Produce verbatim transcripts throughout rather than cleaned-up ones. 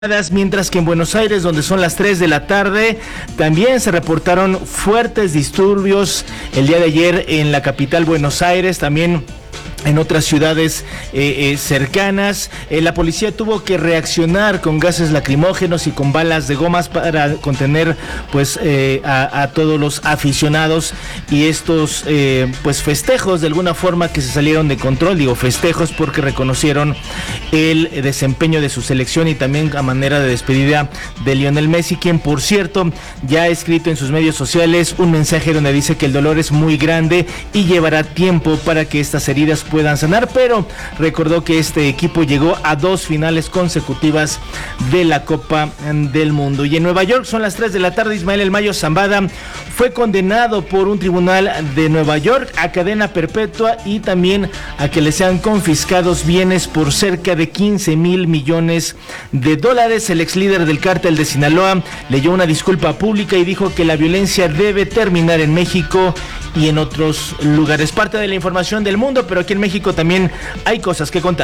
Mientras que en Buenos Aires, donde son las tres de la tarde, también se reportaron fuertes disturbios el día de ayer en la capital Buenos Aires, también en otras ciudades eh, eh, cercanas. Eh, la policía tuvo que reaccionar con gases lacrimógenos y con balas de gomas para contener pues eh, a, a todos los aficionados y estos eh, pues festejos de alguna forma que se salieron de control. Digo festejos porque reconocieron el desempeño de su selección y también a manera de despedida de Lionel Messi, quien por cierto ya ha escrito en sus medios sociales un mensaje donde dice que el dolor es muy grande y llevará tiempo para que estas heridas puedan sanar, pero recordó que este equipo llegó a dos finales consecutivas de la Copa del Mundo. Y en Nueva York son las tres de la tarde. Ismael El Mayo Zambada fue condenado por un tribunal de Nueva York a cadena perpetua y también a que le sean confiscados bienes por cerca de quince mil millones de dólares. El ex líder del cártel de Sinaloa leyó una disculpa pública y dijo que la violencia debe terminar en México y en otros lugares. Parte de la información del mundo, pero aquí en México también hay cosas que contar.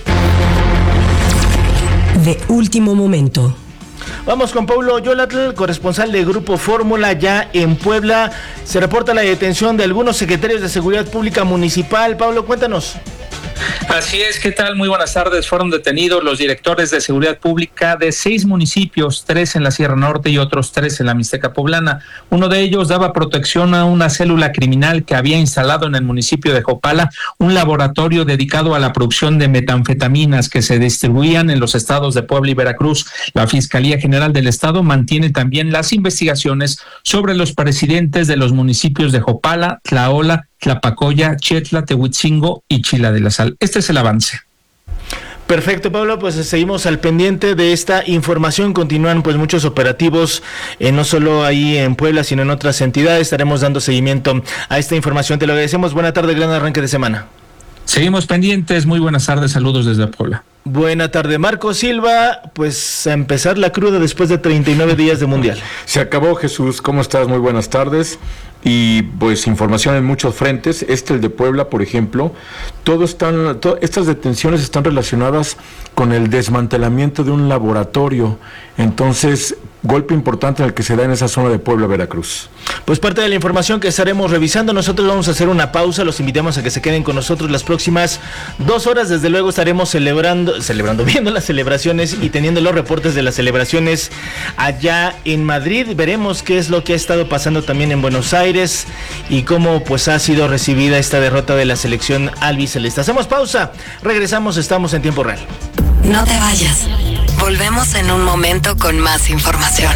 De último momento. Vamos con Paulo Yolatl, corresponsal de Grupo Fórmula ya en Puebla. Se reporta la detención de algunos secretarios de Seguridad Pública Municipal. Pablo, cuéntanos. Así es, ¿qué tal? Muy buenas tardes. Fueron detenidos los directores de seguridad pública de seis municipios, tres en la Sierra Norte y otros tres en la Mixteca Poblana. Uno de ellos daba protección a una célula criminal que había instalado en el municipio de Jopala un laboratorio dedicado a la producción de metanfetaminas que se distribuían en los estados de Puebla y Veracruz. La Fiscalía General del Estado mantiene también las investigaciones sobre los presidentes de los municipios de Jopala, Tlaola, Tlapacoya, Chetla, Tehuitzingo y Chila de la Sal. Este es el avance. Perfecto, Pablo, pues seguimos al pendiente de esta información. Continúan pues muchos operativos, eh, no solo ahí en Puebla, sino en otras entidades. Estaremos dando seguimiento a esta información. Te lo agradecemos. Buena tarde, gran arranque de semana. Seguimos pendientes. Muy buenas tardes. Saludos desde Puebla. Buena tarde, Marco Silva. Pues a empezar la cruda después de treinta y nueve días de Mundial. Se acabó, Jesús. ¿Cómo estás? Muy buenas tardes. Y pues información en muchos frentes. Este, el de Puebla, por ejemplo, todo están, to, estas detenciones están relacionadas con el desmantelamiento de un laboratorio. Entonces, golpe importante en el que se da en esa zona de Puebla, Veracruz. Pues parte de la información que estaremos revisando. Nosotros vamos a hacer una pausa. Los invitamos a que se queden con nosotros las próximas dos horas. Desde luego estaremos celebrando, celebrando, viendo las celebraciones y teniendo los reportes de las celebraciones allá en Madrid. Veremos qué es lo que ha estado pasando también en Buenos Aires y cómo pues ha sido recibida esta derrota de la selección albiceleste. Hacemos pausa. Regresamos. Estamos en tiempo real. No te vayas. Volvemos en un momento con más información.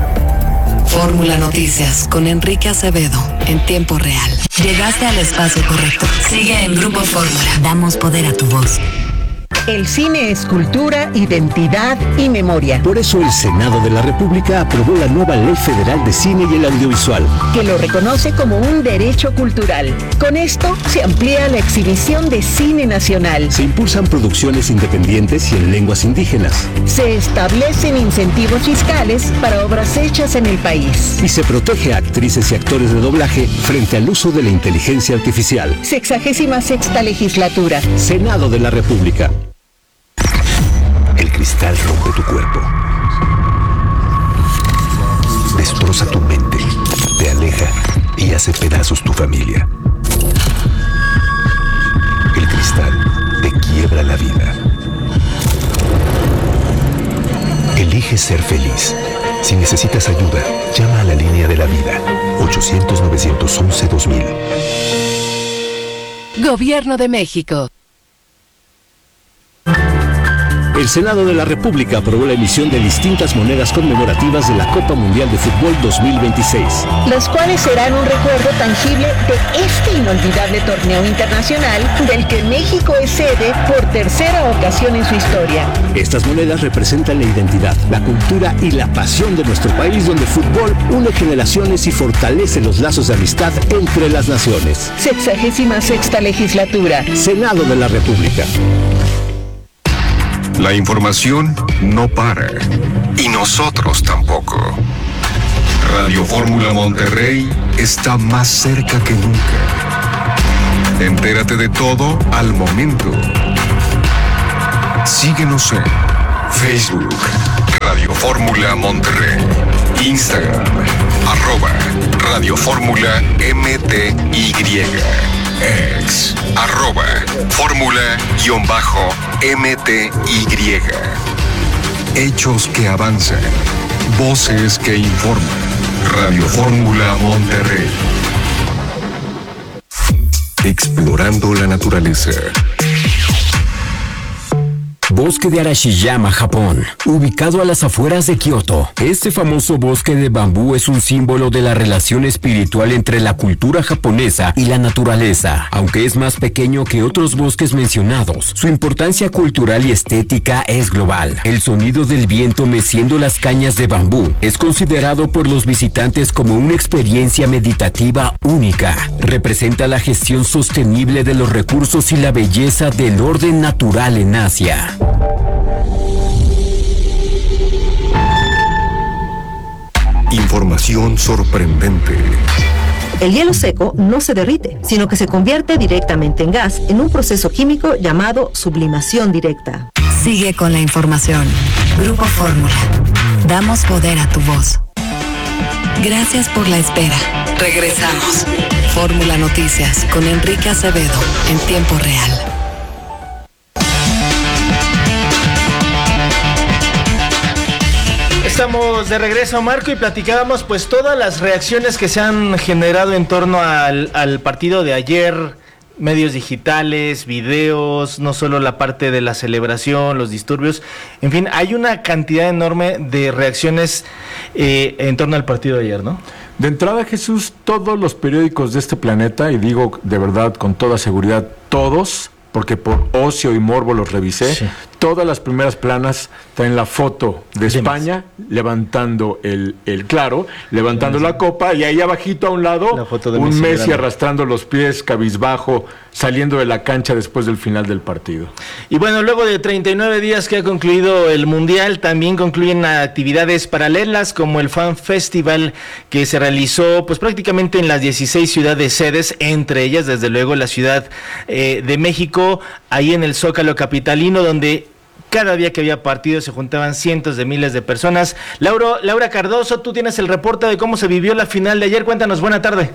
Fórmula Noticias con Enrique Acevedo en tiempo real. Llegaste al espacio correcto. Sigue en Grupo Fórmula. Damos poder a tu voz. El cine es cultura, identidad y memoria. Por eso el Senado de la República aprobó la nueva Ley Federal de Cine y el Audiovisual, que lo reconoce como un derecho cultural. Con esto se amplía la exhibición de cine nacional. Se impulsan producciones independientes y en lenguas indígenas. Se establecen incentivos fiscales para obras hechas en el país. Y se protege a actrices y actores de doblaje frente al uso de la inteligencia artificial. Sexagésima sexta legislatura. Senado de la República. El cristal rompe tu cuerpo, destroza tu mente, te aleja y hace pedazos tu familia. El cristal te quiebra la vida. Elige ser feliz. Si necesitas ayuda, llama a la línea de la vida, ochocientos, novecientos once, dos mil. Gobierno de México. El Senado de la República aprobó la emisión de distintas monedas conmemorativas de la Copa Mundial de Fútbol dos mil veintiséis. Las cuales serán un recuerdo tangible de este inolvidable torneo internacional del que México es sede por tercera ocasión en su historia. Estas monedas representan la identidad, la cultura y la pasión de nuestro país, donde el fútbol une generaciones y fortalece los lazos de amistad entre las naciones. Sexagésima sexta legislatura. Senado de la República. La información no para, y nosotros tampoco. Radio Fórmula Monterrey está más cerca que nunca. Entérate de todo al momento. Síguenos en Facebook, Fórmula Monterrey. Instagram, arroba Radio Fórmula M T Y. Ex, arroba Fórmula-M T Y. Hechos que avanzan. Voces que informan. Radio Fórmula Monterrey. Explorando la naturaleza. Bosque de Arashiyama, Japón, ubicado a las afueras de Kioto. Este famoso bosque de bambú es un símbolo de la relación espiritual entre la cultura japonesa y la naturaleza. Aunque es más pequeño que otros bosques mencionados, su importancia cultural y estética es global. El sonido del viento meciendo las cañas de bambú es considerado por los visitantes como una experiencia meditativa única. Representa la gestión sostenible de los recursos y la belleza del orden natural en Asia. Información sorprendente. El hielo seco no se derrite, sino que se convierte directamente en gas en un proceso químico llamado sublimación directa. Sigue con la información. Grupo Fórmula. Damos poder a tu voz. Gracias por la espera. Regresamos. Fórmula Noticias con Enrique Acevedo en tiempo real. Estamos de regreso, Marco, y platicábamos pues todas las reacciones que se han generado en torno al, al partido de ayer, medios digitales, videos, no solo la parte de la celebración, los disturbios, en fin, hay una cantidad enorme de reacciones eh, en torno al partido de ayer, ¿no? De entrada, Jesús, todos los periódicos de este planeta, y digo de verdad con toda seguridad, todos, porque por ocio y morbo los revisé, sí. Todas las primeras planas traen la foto de España levantando el, el claro, levantando sí, la sí. copa, y ahí abajito a un lado un Messi, Messi arrastrando los pies, cabizbajo, saliendo de la cancha después del final del partido. Y bueno, luego de treinta y nueve días que ha concluido el Mundial, también concluyen actividades paralelas como el Fan Festival, que se realizó pues prácticamente en las dieciséis ciudades sedes, entre ellas desde luego la Ciudad eh, de México, ahí en el Zócalo capitalino, donde cada día que había partido se juntaban cientos de miles de personas. Laura, Laura Cardoso, tú tienes el reporte de cómo se vivió la final de ayer. Cuéntanos, buena tarde.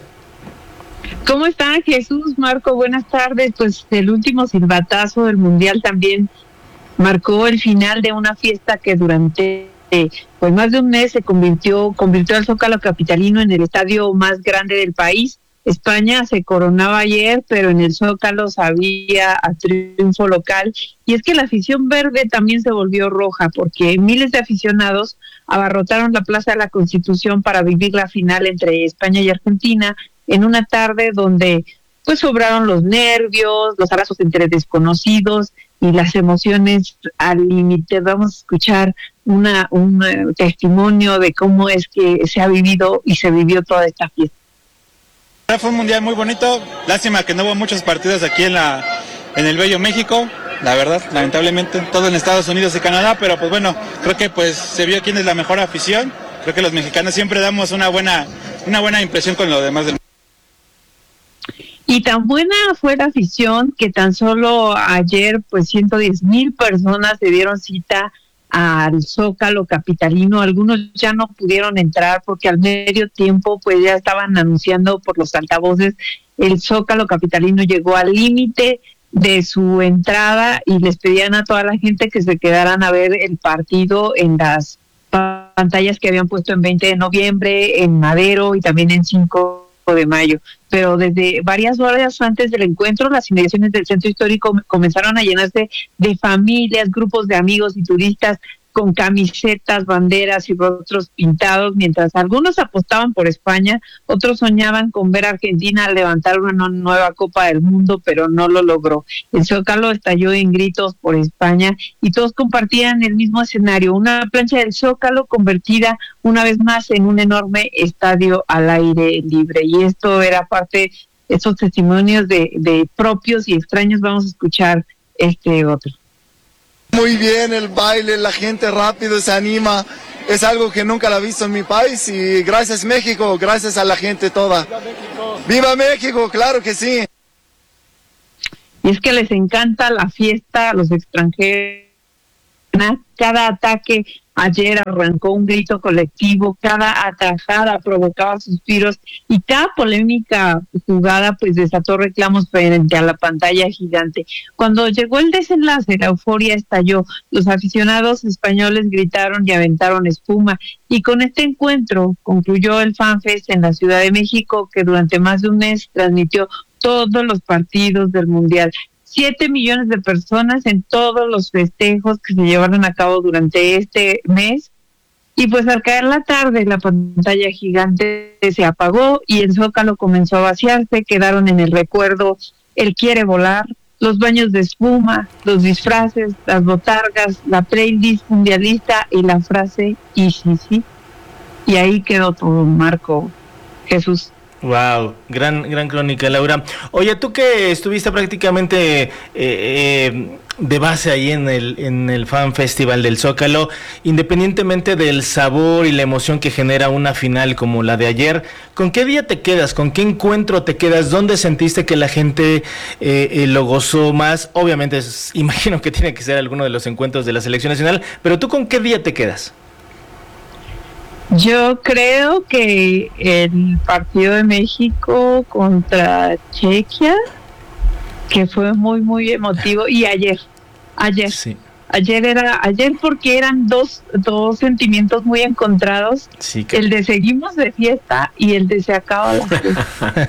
¿Cómo están, Jesús, Marco? Buenas tardes. Pues el último silbatazo del Mundial también marcó el final de una fiesta que durante eh, pues más de un mes se convirtió, convirtió al Zócalo capitalino en el estadio más grande del país. España se coronaba ayer, pero en el Zócalo sabía a triunfo local. Y es que la afición verde también se volvió roja, porque miles de aficionados abarrotaron la Plaza de la Constitución para vivir la final entre España y Argentina, en una tarde donde pues sobraron los nervios, los abrazos entre desconocidos y las emociones al límite. Vamos a escuchar una un testimonio de cómo es que se ha vivido y se vivió toda esta fiesta. Fue un mundial muy bonito, lástima que no hubo muchos partidos aquí en la en el bello México, la verdad, lamentablemente, todo en Estados Unidos y Canadá, pero pues bueno, creo que pues se vio quién es la mejor afición. Creo que los mexicanos siempre damos una buena una buena impresión con lo demás del mundo. Y tan buena fue la afición que tan solo ayer pues ciento diez mil personas se dieron cita al Zócalo capitalino. Algunos ya no pudieron entrar porque al medio tiempo pues ya estaban anunciando por los altavoces. El Zócalo capitalino llegó al límite de su entrada y les pedían a toda la gente que se quedaran a ver el partido en las pantallas que habían puesto en veinte de noviembre, en Madero y también en cinco de mayo. Pero desde varias horas antes del encuentro, las inmediaciones del centro histórico comenzaron a llenarse de familias, grupos de amigos y turistas con camisetas, banderas y rostros pintados, mientras algunos apostaban por España, otros soñaban con ver a Argentina levantar una nueva Copa del Mundo, pero no lo logró. El Zócalo estalló en gritos por España y todos compartían el mismo escenario, una plancha del Zócalo convertida una vez más en un enorme estadio al aire libre. Y esto era parte de esos testimonios de, de propios y extraños. Vamos a escuchar este otro. Muy bien el baile, la gente rápido se anima, es algo que nunca la he visto en mi país y gracias México, gracias a la gente toda. ¡Viva México! ¡Viva México! ¡Claro que sí! Y es que les encanta la fiesta a los extranjeros. Cada ataque Ayer arrancó un grito colectivo, cada atajada provocaba suspiros y cada polémica jugada pues desató reclamos frente a la pantalla gigante. Cuando llegó el desenlace, la euforia estalló, los aficionados españoles gritaron y aventaron espuma, y con este encuentro concluyó el FanFest en la Ciudad de México, que durante más de un mes transmitió todos los partidos del Mundial. Siete millones de personas en todos los festejos que se llevaron a cabo durante este mes. Y pues al caer la tarde, la pantalla gigante se apagó y el Zócalo comenzó a vaciarse. Quedaron en el recuerdo el Quiere Volar, los baños de espuma, los disfraces, las botargas, la playlist mundialista y la frase y sí, sí. Y ahí quedó todo, Marco, Jesús. Wow, gran gran crónica, Laura. Oye, tú que estuviste prácticamente eh, eh, de base ahí en el en el Fan Festival del Zócalo, independientemente del sabor y la emoción que genera una final como la de ayer, ¿con qué día te quedas? ¿Con qué encuentro te quedas? ¿Dónde sentiste que la gente eh, eh, lo gozó más? Obviamente, es, imagino que tiene que ser alguno de los encuentros de la Selección Nacional, pero ¿tú con qué día te quedas? Yo creo que el partido de México contra Chequia, que fue muy, muy emotivo, y ayer, ayer, sí. ayer era, ayer porque eran dos, dos sentimientos muy encontrados, sí, que... el de seguimos de fiesta y el de se acaba la fiesta.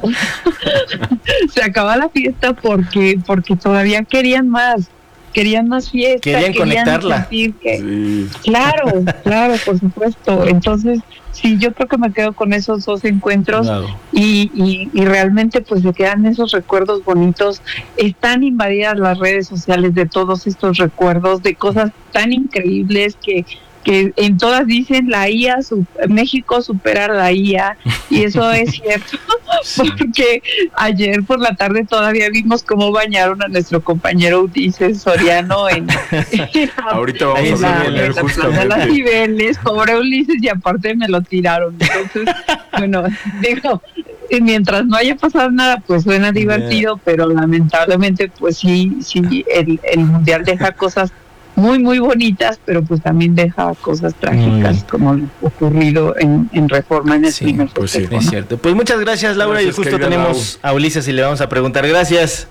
Se acaba la fiesta porque, porque todavía querían más. Querían más fiesta, querían, querían conectarla. Que, sí. Claro, claro, por supuesto. Entonces, sí, yo creo que me quedo con esos dos encuentros claro. y, y, y realmente pues se quedan esos recuerdos bonitos. Están invadidas las redes sociales de todos estos recuerdos, de cosas tan increíbles que que en todas dicen la I A, su, México superar la I A, y eso es cierto, sí. Porque ayer por la tarde todavía vimos cómo bañaron a nuestro compañero Ulises Soriano en, en ahorita vamos a ver justamente las Cibeles, pobre Ulises, y aparte me lo tiraron. Entonces, bueno, digo, mientras no haya pasado nada, pues suena divertido, yeah. Pero lamentablemente, pues sí, sí, el, el Mundial deja cosas muy, muy bonitas, pero pues también deja cosas trágicas, mm. como lo ocurrido en, en Reforma en el sí, primer pues festejo, sí, es ¿no? cierto. Pues muchas gracias, Laura, gracias, y justo tenemos Lau. a Ulises y le vamos a preguntar. Gracias.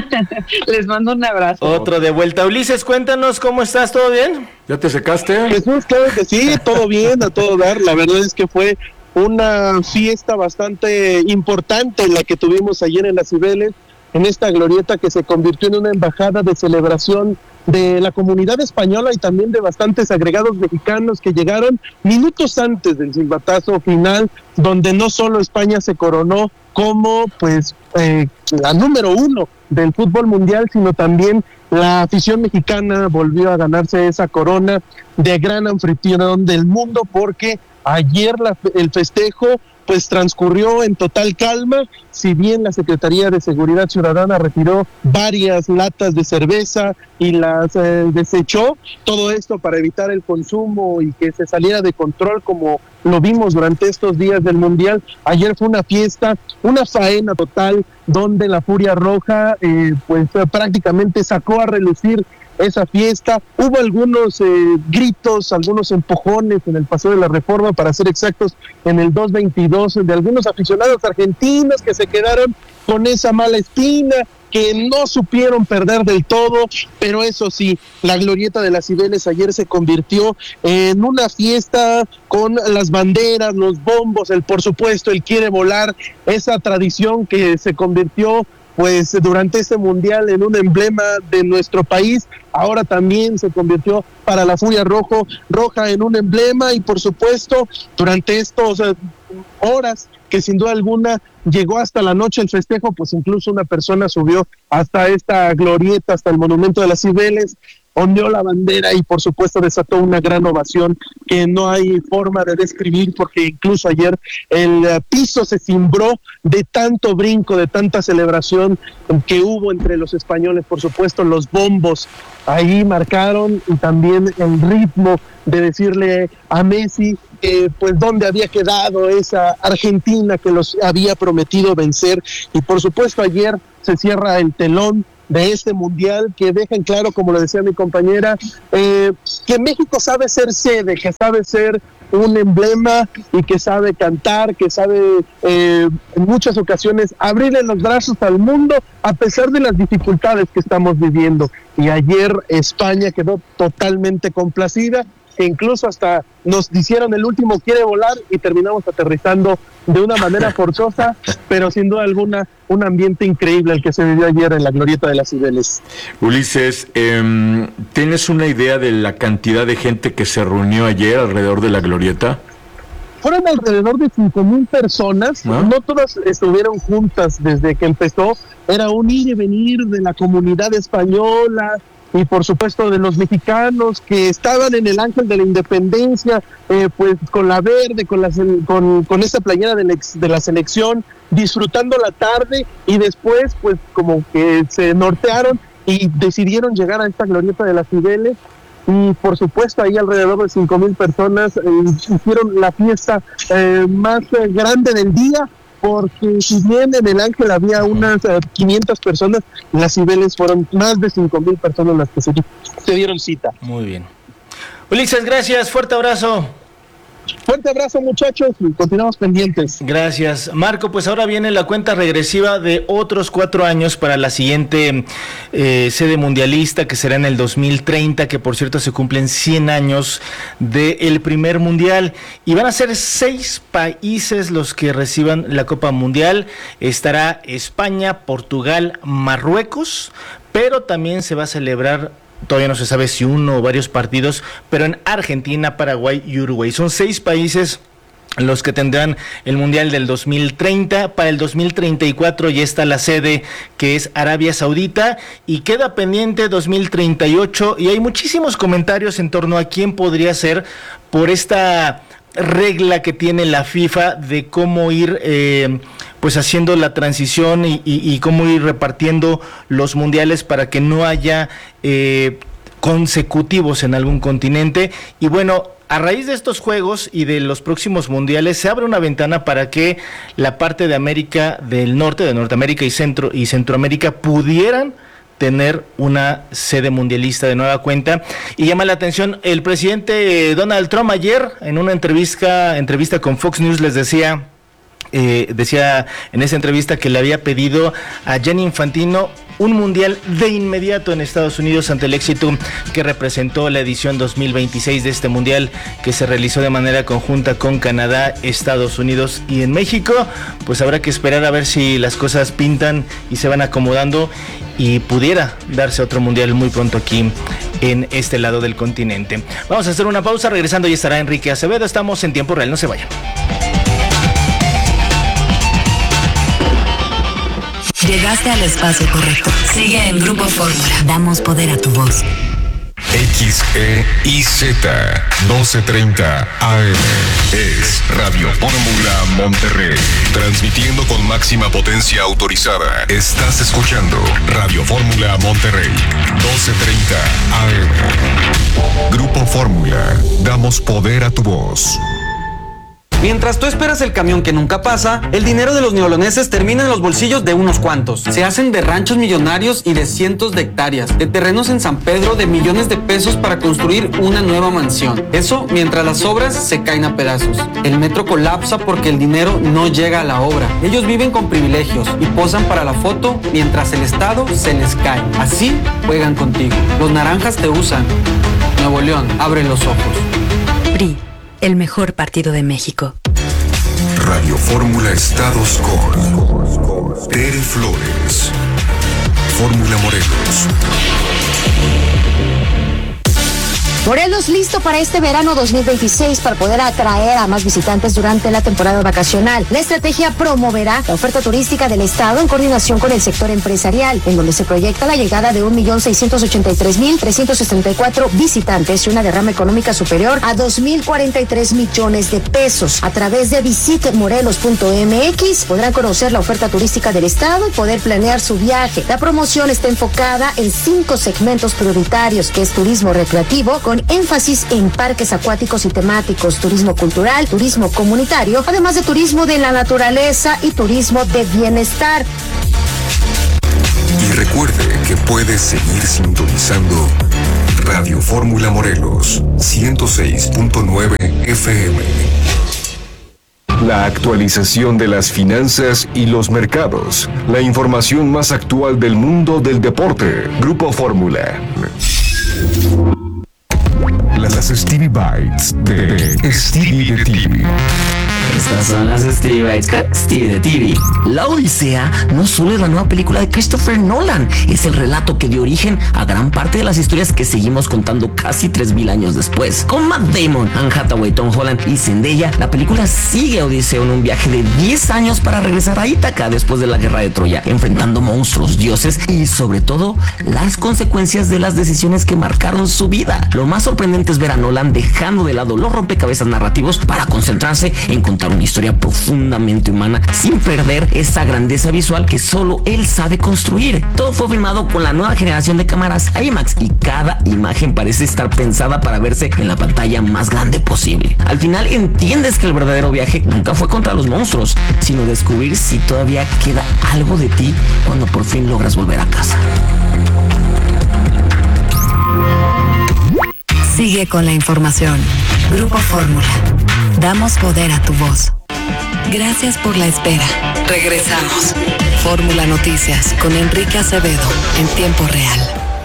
Les mando un abrazo. Otro de vuelta. Ulises, cuéntanos, ¿cómo estás? ¿Todo bien? ¿Ya te secaste? Jesús, claro que sí, todo bien, a todo dar. La verdad es que fue una fiesta bastante importante la que tuvimos ayer en las Cibeles, en esta glorieta que se convirtió en una embajada de celebración de la comunidad española y también de bastantes agregados mexicanos que llegaron minutos antes del silbatazo final, donde no solo España se coronó como pues eh, la número uno del fútbol mundial, sino también la afición mexicana volvió a ganarse esa corona de gran anfitrión del mundo, porque ayer la, el festejo pues transcurrió en total calma. Si bien la Secretaría de Seguridad Ciudadana retiró varias latas de cerveza y las eh, desechó, todo esto para evitar el consumo y que se saliera de control como lo vimos durante estos días del Mundial. Ayer fue una fiesta, una faena total, donde la Furia Roja eh, pues prácticamente sacó a relucir esa fiesta. Hubo algunos eh, gritos, algunos empujones en el Paseo de la Reforma, para ser exactos, en el dos veintidós, de algunos aficionados argentinos que se quedaron con esa mala espina, que no supieron perder del todo, pero eso sí, la glorieta de las Cibeles ayer se convirtió en una fiesta con las banderas, los bombos, el por supuesto, el Quiere Volar, esa tradición que se convirtió pues durante este mundial en un emblema de nuestro país. Ahora también se convirtió para la Furia Rojo, Roja en un emblema, y por supuesto durante estos eh, horas que sin duda alguna llegó hasta la noche el festejo, pues incluso una persona subió hasta esta glorieta, hasta el monumento de las Cibeles, ondeó la bandera y por supuesto desató una gran ovación que no hay forma de describir, porque incluso ayer el uh, piso se cimbró de tanto brinco, de tanta celebración que hubo entre los españoles. Por supuesto los bombos ahí marcaron, y también el ritmo de decirle a Messi eh, pues dónde había quedado esa Argentina que los había prometido vencer. Y por supuesto ayer se cierra el telón de este mundial, que dejan claro, como lo decía mi compañera, eh, que México sabe ser sede, que sabe ser un emblema y que sabe cantar, que sabe eh, en muchas ocasiones abrirle los brazos al mundo a pesar de las dificultades que estamos viviendo. Y ayer España quedó totalmente complacida, que incluso hasta nos dijeron el último quiere volar y terminamos aterrizando de una manera forzosa, pero sin duda alguna un ambiente increíble el que se vivió ayer en la Glorieta de las Cibeles. Ulises, eh, ¿tienes una idea de la cantidad de gente que se reunió ayer alrededor de la Glorieta? Fueron alrededor de cinco mil personas, ¿no? No todas estuvieron juntas desde que empezó, era un ir y venir de la comunidad española, y por supuesto de los mexicanos que estaban en el Ángel de la Independencia, eh, pues con la verde, con la con, con esa playera de la, de la selección, disfrutando la tarde, y después pues como que se nortearon y decidieron llegar a esta Glorieta de las Cibeles, y por supuesto ahí alrededor de cinco mil personas eh, hicieron la fiesta eh, más eh, grande del día, porque si bien en el Ángel había unas uh, quinientas personas, en las Cibeles fueron más de cinco mil personas las que se, se dieron cita. Muy bien. Ulises, gracias, fuerte abrazo. Fuerte abrazo, muchachos, y continuamos pendientes. Gracias, Marco. Pues ahora viene la cuenta regresiva de otros cuatro años para la siguiente eh, sede mundialista, que será en el dos mil treinta, que por cierto se cumplen cien años del primer mundial, y van a ser seis países los que reciban la Copa Mundial. Estará España, Portugal, Marruecos, pero también se va a celebrar, todavía no se sabe si uno o varios partidos, pero en Argentina, Paraguay y Uruguay. Son seis países los que tendrán el Mundial del dos mil treinta. Para el dos mil treinta y cuatro ya está la sede, que es Arabia Saudita, y queda pendiente dos mil treinta y ocho, y hay muchísimos comentarios en torno a quién podría ser por esta regla que tiene la FIFA de cómo ir eh, pues haciendo la transición y, y, y cómo ir repartiendo los mundiales para que no haya eh, consecutivos en algún continente. Y bueno, a raíz de estos juegos y de los próximos mundiales se abre una ventana para que la parte de América del Norte, de Norteamérica y Centro y Centroamérica pudieran tener una sede mundialista de nueva cuenta. Y llama la atención, el presidente Donald Trump ayer en una entrevista entrevista con Fox News les decía eh, decía en esa entrevista que le había pedido a Gianni Infantino un mundial de inmediato en Estados Unidos ante el éxito que representó la edición dos mil veintiséis de este mundial, que se realizó de manera conjunta con Canadá, Estados Unidos y en México. Pues habrá que esperar a ver si las cosas pintan y se van acomodando y pudiera darse otro mundial muy pronto aquí en este lado del continente. Vamos a hacer una pausa, regresando y estará Enrique Acevedo. Estamos en tiempo real, no se vayan. Llegaste al espacio correcto. Sigue en Grupo Fórmula. Damos poder a tu voz. X E I Z doce treinta A M es Radio Fórmula Monterrey, transmitiendo con máxima potencia autorizada. Estás escuchando Radio Fórmula Monterrey, doce treinta A M. Grupo Fórmula, damos poder a tu voz. Mientras tú esperas el camión que nunca pasa, el dinero de los neoloneses termina en los bolsillos de unos cuantos. Se hacen de ranchos millonarios y de cientos de hectáreas, de terrenos en San Pedro de millones de pesos para construir una nueva mansión. Eso mientras las obras se caen a pedazos. El metro colapsa porque el dinero no llega a la obra. Ellos viven con privilegios y posan para la foto mientras el Estado se les cae. Así juegan contigo. Los naranjas te usan. Nuevo León, abre los ojos. P R I, el mejor partido de México. Radio Fórmula Estados con Tere Flores, Fórmula Morelos. Morelos listo para este verano dos mil veintiséis para poder atraer a más visitantes durante la temporada vacacional. La estrategia promoverá la oferta turística del estado en coordinación con el sector empresarial, en donde se proyecta la llegada de un millón seiscientos ochenta y tres mil trescientos sesenta y cuatro visitantes y una derrama económica superior a dos mil cuarenta y tres millones de pesos. A través de visit morelos punto m x podrán conocer la oferta turística del estado y poder planear su viaje. La promoción está enfocada en cinco segmentos prioritarios, que es turismo recreativo, con énfasis en parques acuáticos y temáticos, turismo cultural, turismo comunitario, además de turismo de la naturaleza y turismo de bienestar. Y Recuerde que puede seguir sintonizando Radio Fórmula Morelos ciento seis punto nueve F M. La actualización de las finanzas y los mercados. La información más actual del mundo del deporte. Grupo Fórmula. Las Stevie Bites de Stevie de T V. Estas son las Stevie Bites con Stevie de T V. La Odisea no solo es la nueva película de Christopher Nolan, es el relato que dio origen a gran parte de las historias que seguimos contando casi tres mil años después. Con Matt Damon, Anne Hathaway, Tom Holland y Zendaya, la película sigue a Odiseo en un viaje de diez años para regresar a Ítaca después de la guerra de Troya, enfrentando monstruos, dioses y sobre todo las consecuencias de las decisiones que marcaron su vida. Lo más sorprendente es ver a Nolan dejando de lado los rompecabezas narrativos para concentrarse en contar una historia profundamente humana sin perder esa grandeza visual que solo él sabe construir. Todo fue filmado con la nueva generación de cámaras IMAX y cada imagen parece estar pensada para verse en la pantalla más grande posible. Al final entiendes que el verdadero viaje nunca fue contra los monstruos, sino descubrir si todavía queda algo de ti cuando por fin logras volver a casa. Sigue con la información. Grupo Fórmula. Damos poder a tu voz. Gracias por la espera. Regresamos. Fórmula Noticias con Enrique Acevedo en tiempo real.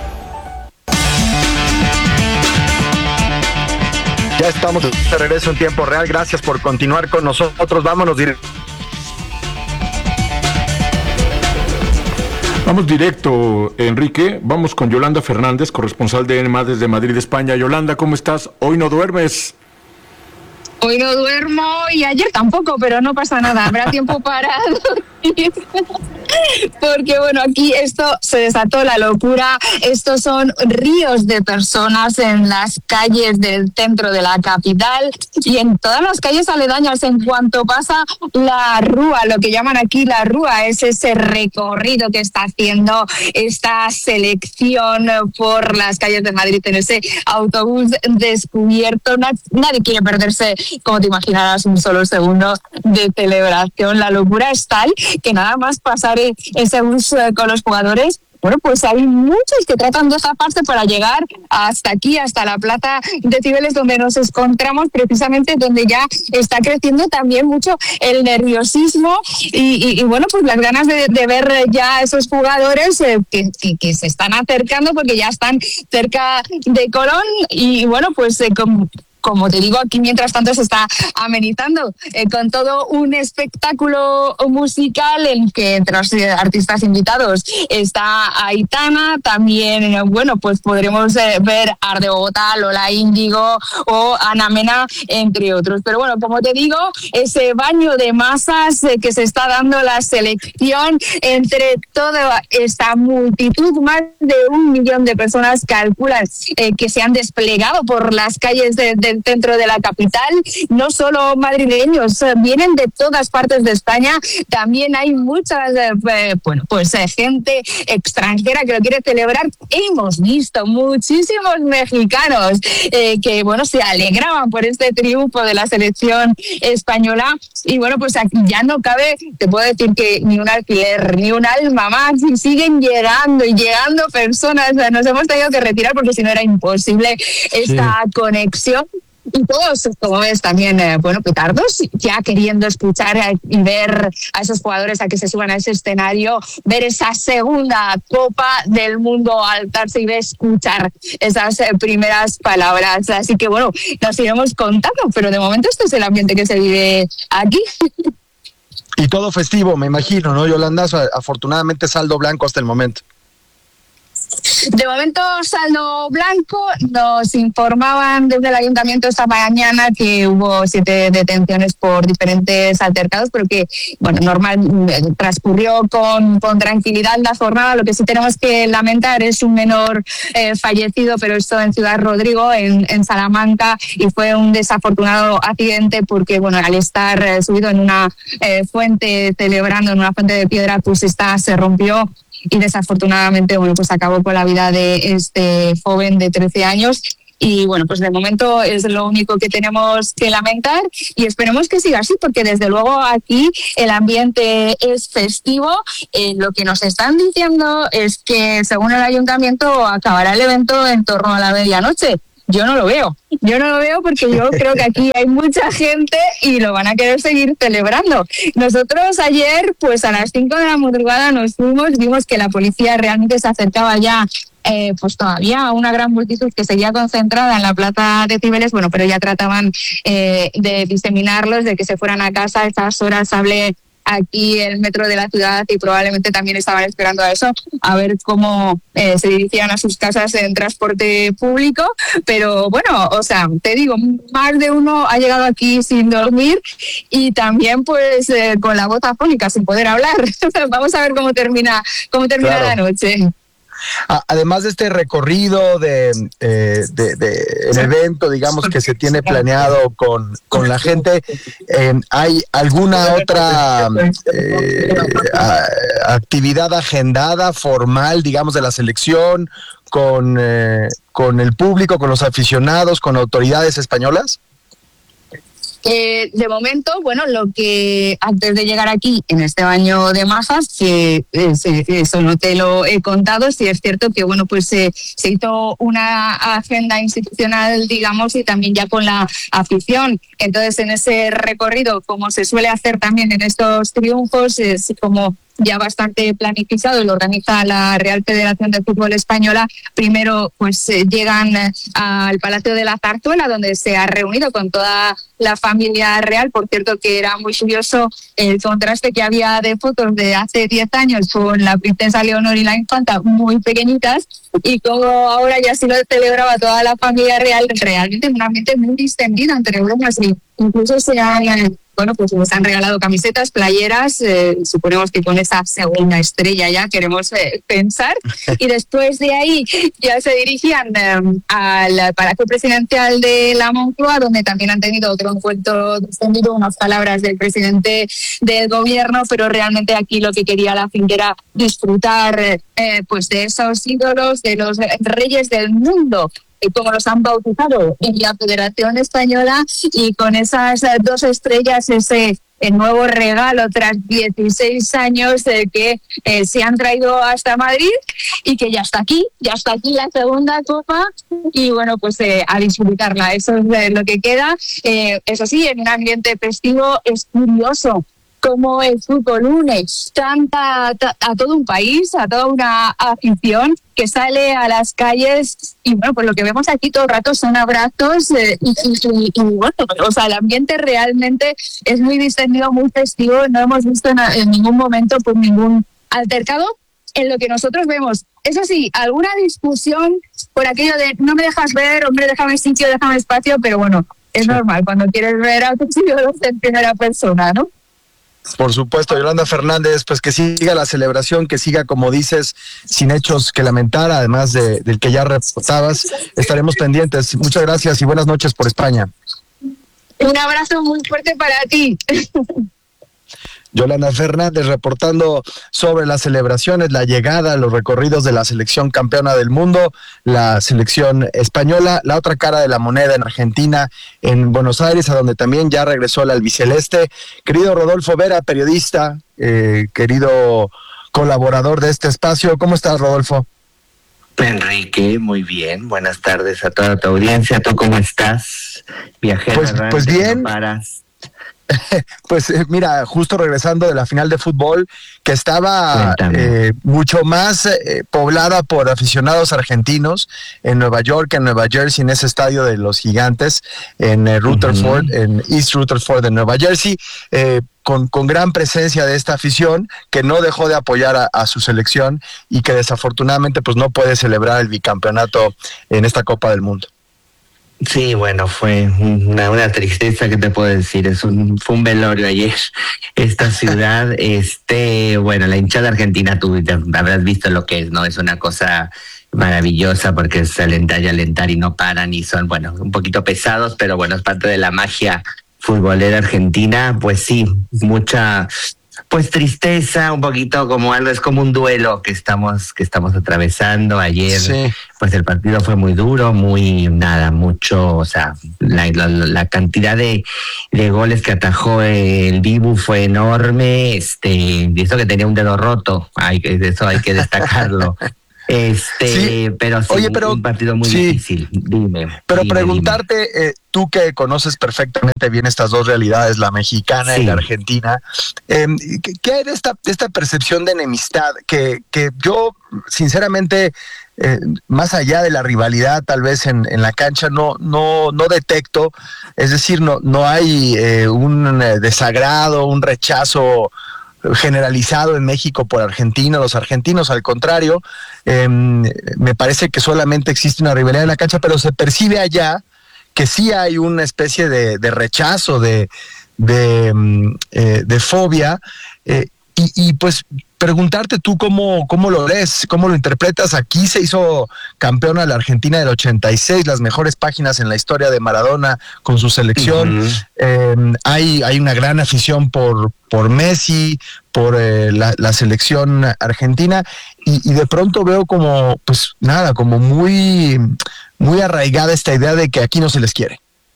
Ya estamos de regreso en tiempo real. Gracias por continuar con nosotros. Vámonos directo. Vamos directo, Enrique. Vamos con Yolanda Fernández, corresponsal de N M A desde Madrid, España. Yolanda, ¿cómo estás? Hoy no duermes. Hoy no duermo y ayer tampoco, pero no pasa nada. Habrá tiempo para dormir. Porque bueno, aquí esto se desató la locura. Estos son ríos de personas en las calles del centro de la capital y en todas las calles aledañas. En cuanto pasa la rúa, lo que llaman aquí la rúa, es ese recorrido que está haciendo esta selección por las calles de Madrid en ese autobús descubierto. Nadie quiere perderse, como te imaginarás, un solo segundo de celebración. La locura es tal que nada más pasar ese bus con los jugadores, bueno, pues hay muchos que tratan de zafarse para llegar hasta aquí, hasta la plaza de Cibeles, donde nos encontramos, precisamente donde ya está creciendo también mucho el nerviosismo y, y, y bueno, pues las ganas de, de ver ya a esos jugadores eh, que, que, que se están acercando porque ya están cerca de Colón y bueno, pues eh, con como te digo, aquí mientras tanto se está amenizando eh, con todo un espectáculo musical en que entre los artistas invitados está Aitana, también, eh, bueno, pues podremos eh, ver Arde Bogotá, Lola Índigo o Ana Mena, entre otros. Pero bueno, como te digo, ese baño de masas eh, que se está dando la selección entre toda esta multitud, más de un millón de personas calculan eh, que se han desplegado por las calles de, de el centro de la capital, no solo madrileños, vienen de todas partes de España, también hay mucha, eh, bueno, pues eh, gente extranjera que lo quiere celebrar. Hemos visto muchísimos mexicanos eh, que, bueno, se alegraban por este triunfo de la selección española y, bueno, pues aquí ya no cabe, te puedo decir que ni un alfiler, ni un alma más, y siguen llegando y llegando personas. Nos hemos tenido que retirar porque si no era imposible esta sí. conexión. Y todos, como ves, también, eh, bueno, petardos, ya queriendo escuchar eh, y ver a esos jugadores a que se suban a ese escenario, ver esa segunda Copa del Mundo, alzarse y ver, escuchar esas eh, primeras palabras. Así que, bueno, nos iremos contando, pero de momento este es el ambiente que se vive aquí. Y todo festivo, me imagino, ¿no, Yolanda? Afortunadamente saldo blanco hasta el momento. De momento, saldo blanco. Nos informaban desde el ayuntamiento esta mañana que hubo siete detenciones por diferentes altercados, pero que, bueno, normal, transcurrió con, con tranquilidad la jornada. Lo que sí tenemos que lamentar es un menor eh, fallecido, pero esto en Ciudad Rodrigo, en, en Salamanca, y fue un desafortunado accidente porque, bueno, al estar eh, subido en una eh, fuente, celebrando en una fuente de piedra, pues esta se rompió y desafortunadamente, bueno, pues acabó con la vida de este joven de trece años. y bueno, pues de momento es lo único que tenemos que lamentar y esperemos que siga así, porque desde luego aquí el ambiente es festivo. Eh, lo que nos están diciendo es que según el ayuntamiento acabará el evento en torno a la medianoche. Yo no lo veo, yo no lo veo porque yo creo que aquí hay mucha gente y lo van a querer seguir celebrando. Nosotros ayer, pues a las cinco de la madrugada nos fuimos, vimos que la policía realmente se acercaba ya, eh, pues todavía a una gran multitud que seguía concentrada en la plaza de Cibeles, bueno, pero ya trataban eh, de diseminarlos, de que se fueran a casa. A estas horas hablé aquí el metro de la ciudad y probablemente también estaban esperando a eso, a ver cómo eh, se dirigían a sus casas en transporte público. Pero bueno, o sea, te digo, más de uno ha llegado aquí sin dormir y también pues eh, con la voz afónica, sin poder hablar. Vamos a ver cómo termina, cómo termina Claro. la noche. Además de este recorrido de, eh, de, de el evento, digamos, que se tiene planeado con, con la gente, eh, ¿hay alguna otra eh, a, actividad agendada, formal, digamos, de la selección, con, eh, con el público, con los aficionados, con autoridades españolas? Eh, de momento, bueno, lo que antes de llegar aquí en este baño de masas, que eh, se- eso no te lo he contado, sí es cierto que bueno, pues eh, se hizo una agenda institucional, digamos, y también ya con la afición. Entonces, en ese recorrido, como se suele hacer también en estos triunfos, es como ya bastante planificado y lo organiza la Real Federación de Fútbol Española. Primero, pues eh, llegan eh, al Palacio de la Zarzuela, donde se ha reunido con toda la familia real. Por cierto, que era muy curioso el contraste que había de fotos de hace diez años con la princesa Leonor y la infanta muy pequeñitas, y como ahora ya sí lo celebraba toda la familia real, realmente un ambiente muy distendido entre bromas, y incluso se han, eh, bueno, pues nos han regalado camisetas, playeras, eh, suponemos que con esa segunda estrella ya queremos eh, pensar, y después de ahí ya se dirigían eh, al Palacio Presidencial de la Moncloa, donde también han tenido otro encuentro distendido, unas palabras del presidente del gobierno, pero realmente aquí lo que quería la finca era disfrutar eh, pues de esos ídolos, de los reyes del mundo, y como los han bautizado en la Federación Española, y con esas eh, dos estrellas, ese el nuevo regalo tras dieciséis años eh, que eh, se han traído hasta Madrid, y que ya está aquí, ya está aquí la segunda copa, y bueno, pues eh, a disfrutarla, eso es eh, lo que queda. Eh, eso sí, en un ambiente festivo es curioso cómo el fútbol une tanta, ta- a todo un país, a toda una afición que sale a las calles, y bueno, pues lo que vemos aquí todo el rato son abrazos eh, y, y- y- y bueno, o sea, el ambiente realmente es muy distendido, muy festivo. No hemos visto en, en ningún momento pues ningún altercado en lo que nosotros vemos. Eso sí, alguna discusión por aquello de no me dejas ver, hombre, déjame sitio, déjame espacio, pero bueno, es normal cuando quieres ver a tus ídolos en primera persona, ¿no? Por supuesto, Yolanda Fernández, pues que siga la celebración, que siga, como dices, sin hechos que lamentar, además de, del que ya reportabas. Estaremos pendientes. Muchas gracias y buenas noches por España. Un abrazo muy fuerte para ti. Yolanda Fernández reportando sobre las celebraciones, la llegada, los recorridos de la selección campeona del mundo, la selección española, la otra cara de la moneda en Argentina, en Buenos Aires, a donde también ya regresó el albiceleste. Querido Rodolfo Vera, periodista, eh, querido colaborador de este espacio, ¿cómo estás, Rodolfo? Enrique, muy bien. Buenas tardes a toda tu audiencia. ¿Tú cómo estás? Viajero. Pues, errante, pues bien. no paras. Pues eh, mira, justo regresando de la final de fútbol, que estaba eh, mucho más eh, poblada por aficionados argentinos en Nueva York, en Nueva Jersey, en ese estadio de los Gigantes, en eh, Rutherford, uh-huh. en East Rutherford, en Nueva Jersey, eh, con, con gran presencia de esta afición que no dejó de apoyar a, a su selección y que desafortunadamente pues no puede celebrar el bicampeonato en esta Copa del Mundo. Sí, bueno, fue una, una tristeza, que te puedo decir, es un, fue un velorio ayer, esta ciudad, este, bueno, la hinchada argentina, tú habrás visto lo que es, ¿no? Es una cosa maravillosa porque es alentar y alentar y no paran, y son, bueno, un poquito pesados, pero bueno, es parte de la magia futbolera argentina. Pues sí, mucha Pues tristeza, un poquito como algo, es como un duelo que estamos que estamos atravesando. Ayer, sí. Pues el partido fue muy duro, muy nada, mucho, o sea, la, la, la cantidad de, de goles que atajó el Dibu fue enorme, este, y eso que tenía un dedo roto, hay que, eso hay que destacarlo. Este, sí. pero sí, Oye, pero, un partido muy sí. difícil. Dime. Pero dime, preguntarte, dime. Eh, tú que conoces perfectamente bien estas dos realidades, la mexicana sí. y la argentina, eh, ¿qué, ¿qué hay de esta, de esta percepción de enemistad que, que yo, sinceramente, eh, más allá de la rivalidad, tal vez en, en la cancha, no, no, no detecto? Es decir, no, no hay eh, un desagrado, un rechazo generalizado en México por argentinos, los argentinos, al contrario, eh, me parece que solamente existe una rivalidad en la cancha, pero se percibe allá que sí hay una especie de, de rechazo, de, de, eh, de fobia, eh, y, y pues preguntarte tú cómo, cómo lo lees, cómo lo interpretas. Aquí se hizo campeona la Argentina del ochenta y seis, las mejores páginas en la historia de Maradona con su selección. Uh-huh. eh, hay, hay una gran afición por, por Messi, por eh, la, la selección argentina, y, y de pronto veo como, pues nada, como muy, muy arraigada esta idea de que aquí no se les quiere.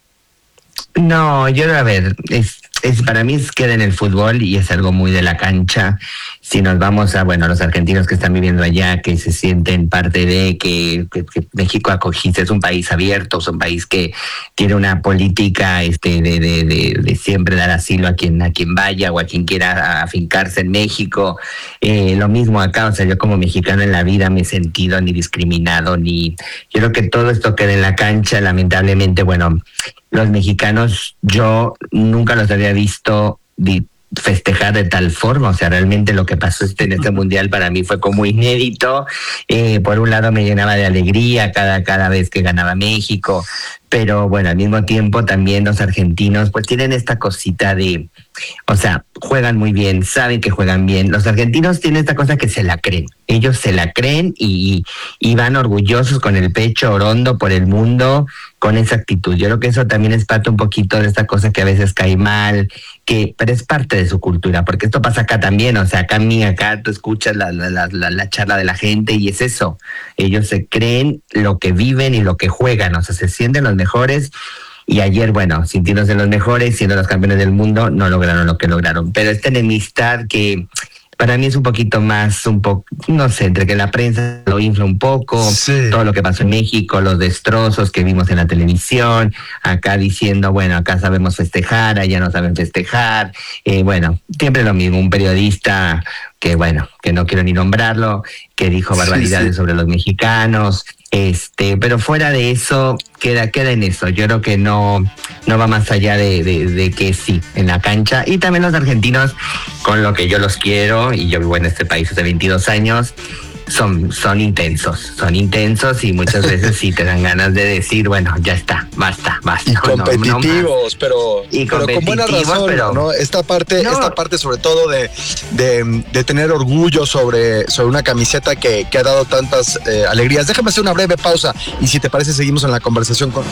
No, yo a ver, es, es para mí es queda en el fútbol y es algo muy de la cancha. Si nos vamos a, bueno, los argentinos que están viviendo allá, que se sienten parte de, que, que, que México acogiste, es un país abierto, es un país que tiene una política este de, de, de, de siempre dar asilo a quien a quien vaya o a quien quiera afincarse en México. Eh, lo mismo acá, o sea, yo como mexicano en la vida me he sentido ni discriminado, ni... Yo creo que todo esto queda en la cancha, lamentablemente, bueno... Los mexicanos, yo nunca los había visto festejar de tal forma, o sea, realmente lo que pasó este, en este mundial para mí fue como inédito. Eh, por un lado me llenaba de alegría cada, cada vez que ganaba México, pero bueno, al mismo tiempo también los argentinos pues tienen esta cosita de, o sea, juegan muy bien, saben que juegan bien. Los argentinos tienen esta cosa que se la creen, ellos se la creen y, y van orgullosos con el pecho orondo por el mundo con esa actitud. Yo creo que eso también es parte un poquito de esta cosa que a veces cae mal, que pero es parte de su cultura, porque esto pasa acá también, o sea, acá a mí, acá tú escuchas la, la, la, la charla de la gente y es eso, ellos se creen lo que viven y lo que juegan, o sea, se sienten los mejores. Y ayer, bueno, sintiéndose los mejores, siendo los campeones del mundo, no lograron lo que lograron. Pero esta enemistad que para mí es un poquito más, un poco, no sé, entre que la prensa lo infla un poco, sí. Todo lo que pasó en México, los destrozos que vimos en la televisión, acá diciendo, bueno, acá sabemos festejar, allá no saben festejar, eh, bueno, siempre lo mismo, un periodista que, bueno, que no quiero ni nombrarlo, que dijo barbaridades sí, sí. sobre los mexicanos. Este, pero fuera de eso, queda, queda en eso. Yo creo que no, no va más allá de, de, de que sí, en la cancha. Y también los argentinos, con lo que yo los quiero, y yo vivo en este país hace veintidós años, son, son intensos, son intensos y muchas veces sí te dan ganas de decir, bueno, ya está, basta, basta. Y competitivos, no, no pero, y pero con buena razón, pero, ¿no? Esta parte, no. esta parte sobre todo de, de, de tener orgullo sobre, sobre una camiseta que, que ha dado tantas eh, alegrías. Déjame hacer una breve pausa y si te parece seguimos en la conversación con...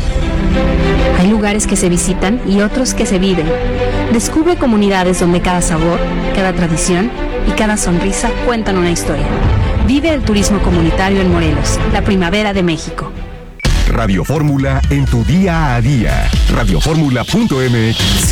Hay lugares que se visitan y otros que se viven. Descubre comunidades donde cada sabor, cada tradición y cada sonrisa cuentan una historia. Vive el turismo comunitario en Morelos, la primavera de México. Radio Fórmula en tu día a día. radio fórmula punto m x.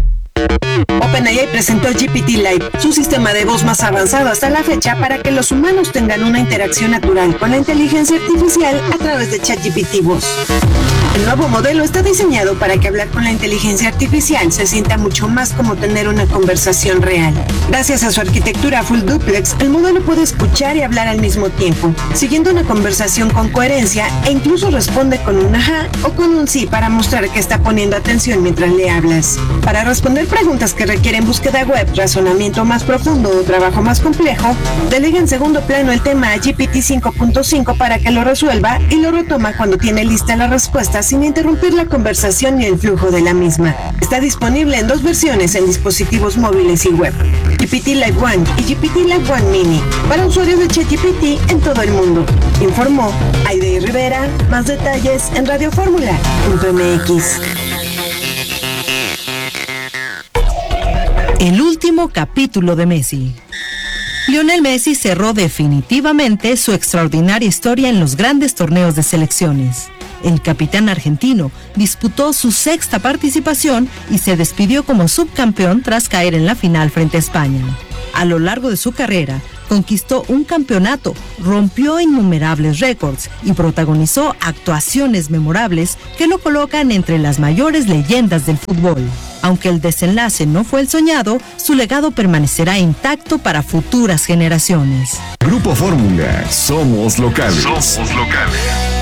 OpenAI presentó G P T Live, su sistema de voz más avanzado hasta la fecha para que los humanos tengan una interacción natural con la inteligencia artificial a través de ChatGPT Voz. El nuevo modelo está diseñado para que hablar con la inteligencia artificial se sienta mucho más como tener una conversación real. Gracias a su arquitectura full duplex, el modelo puede escuchar y hablar al mismo tiempo, siguiendo una conversación con coherencia e incluso responde con un ajá o con un sí para mostrar que está poniendo atención mientras le hablas. Para responder preguntas que requieren búsqueda web, razonamiento más profundo o trabajo más complejo, delega en segundo plano el tema a G P T cinco punto cinco para que lo resuelva y lo retoma cuando tiene lista la respuesta sin interrumpir la conversación ni el flujo de la misma. Está disponible en dos versiones en dispositivos móviles y web, G P T Live One y G P T Live One Mini, para usuarios de ChatGPT en todo el mundo. Informó Aide Rivera. Más detalles en radio fórmula punto m x. El último último capítulo de Messi. Lionel Messi cerró definitivamente su extraordinaria historia en los grandes torneos de selecciones. El capitán argentino disputó su sexta participación y se despidió como subcampeón tras caer en la final frente a España. A lo largo de su carrera, conquistó un campeonato, rompió innumerables récords y protagonizó actuaciones memorables que lo colocan entre las mayores leyendas del fútbol. Aunque el desenlace no fue el soñado, su legado permanecerá intacto para futuras generaciones. Grupo Fórmula, somos locales. Somos locales.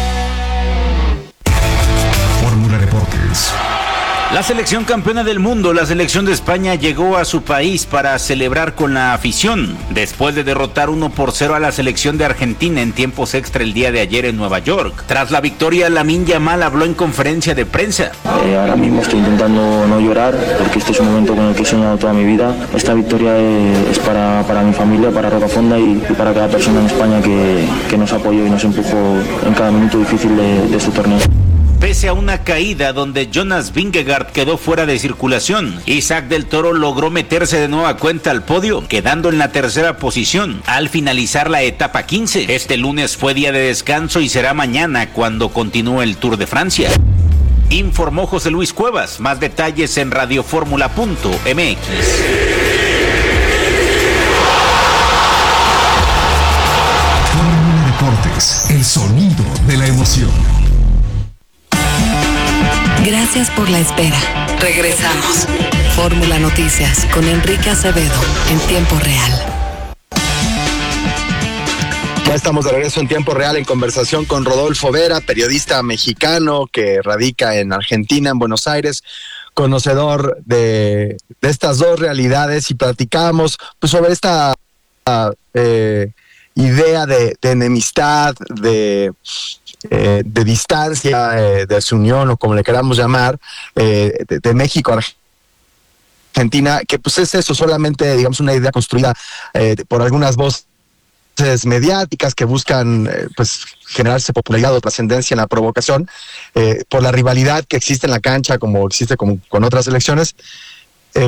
Fórmula Deportes. La selección campeona del mundo, la selección de España, llegó a su país para celebrar con la afición, después de derrotar uno por cero a la selección de Argentina en tiempos extra el día de ayer en Nueva York. Tras la victoria, Lamine Yamal habló en conferencia de prensa. Eh, ahora mismo estoy intentando no llorar, porque este es un momento con el que he soñado toda mi vida. Esta victoria es, es para, para mi familia, para Rocafonda y, y para cada persona en España que, que nos apoyó y nos empujó en cada minuto difícil de, de este torneo. Pese a una caída donde Jonas Vingegaard quedó fuera de circulación, Isaac del Toro logró meterse de nueva cuenta al podio, quedando en la tercera posición al finalizar la etapa quince. Este lunes fue día de descanso y será mañana cuando continúe el Tour de Francia. Informó José Luis Cuevas. Más detalles en radioformula punto m x. Fórmula Deportes, el sonido de la emoción. Gracias por la espera. Regresamos. Fórmula Noticias con Enrique Acevedo en tiempo real. Ya estamos de regreso en tiempo real en conversación con Rodolfo Vera, periodista mexicano que radica en Argentina, en Buenos Aires, conocedor de, de estas dos realidades, y platicamos pues, sobre esta eh, idea de, de enemistad, de... Eh, de distancia, eh, de desunión o como le queramos llamar, eh, de, de México a Argentina, que pues es eso, solamente digamos una idea construida eh, por algunas voces mediáticas que buscan eh, pues generarse popularidad o trascendencia en la provocación, eh, por la rivalidad que existe en la cancha como existe como, con otras elecciones. Eh,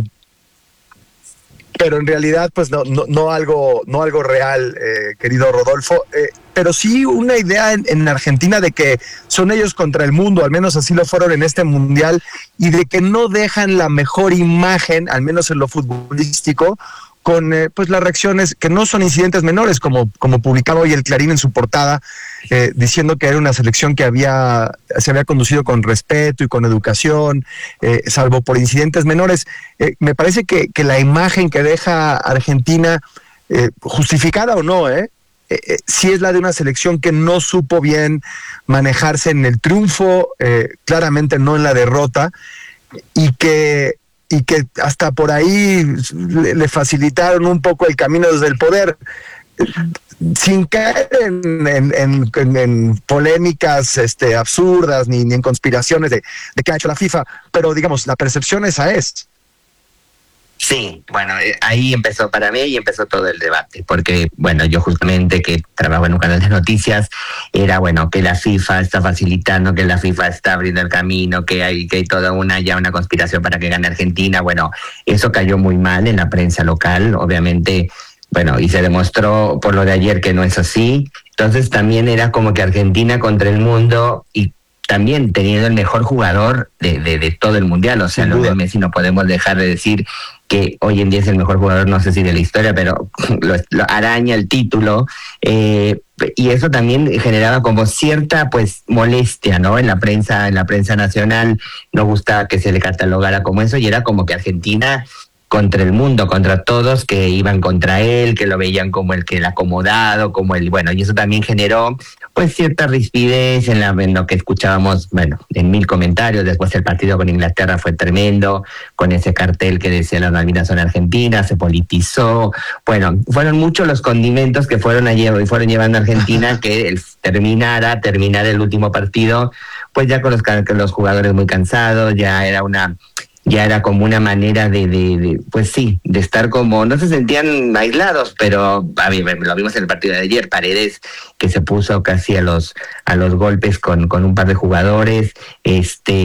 pero en realidad pues no no, no algo no algo real, eh, querido Rodolfo, eh, pero sí una idea en, en Argentina de que son ellos contra el mundo, al menos así lo fueron en este mundial, y de que no dejan la mejor imagen, al menos en lo futbolístico, con eh, pues las reacciones que no son incidentes menores, como, como publicaba hoy el Clarín en su portada, eh, diciendo que era una selección que había se había conducido con respeto y con educación, eh, salvo por incidentes menores. Eh, me parece que, que la imagen que deja Argentina, eh, justificada o no, eh, eh, sí es la de una selección que no supo bien manejarse en el triunfo, eh, claramente no en la derrota, y que y que hasta por ahí le, le facilitaron un poco el camino desde el poder, sin caer en, en, en, en, en polémicas este, absurdas ni, ni en conspiraciones de, de qué ha hecho la FIFA, pero digamos, la percepción esa es. Sí, bueno, ahí empezó para mí y empezó todo el debate, porque, bueno, yo justamente que trabajo en un canal de noticias, era, bueno, que la FIFA está facilitando, que la FIFA está abriendo el camino, que hay que hay toda una ya una conspiración para que gane Argentina. Bueno, eso cayó muy mal en la prensa local, obviamente, bueno, y se demostró por lo de ayer que no es así. Entonces también era como que Argentina contra el mundo, y también teniendo el mejor jugador de, de, de todo el mundial. O sea, lo de Messi no podemos dejar de decir que hoy en día es el mejor jugador, no sé si de la historia, pero lo, lo araña el título, eh, y eso también generaba como cierta pues molestia, ¿no? En la prensa, en la prensa nacional no gustaba que se le catalogara como eso, y era como que Argentina contra el mundo, contra todos que iban contra él, que lo veían como el que el acomodado, como el, bueno, y eso también generó pues cierta rispidez en, la, en lo que escuchábamos, bueno, en mil comentarios. Después el partido con Inglaterra fue tremendo, con ese cartel que decía las Malvinas son argentinas, se politizó, bueno, fueron muchos los condimentos que fueron, a, fueron llevando a Argentina que el, terminara, terminar el último partido, pues ya con los, con los jugadores muy cansados, ya era una... ya era como una manera de, de, de, pues sí, de estar como, no se sentían aislados, pero a mí, lo vimos en el partido de ayer, Paredes, que se puso casi a los a los golpes con, con un par de jugadores, este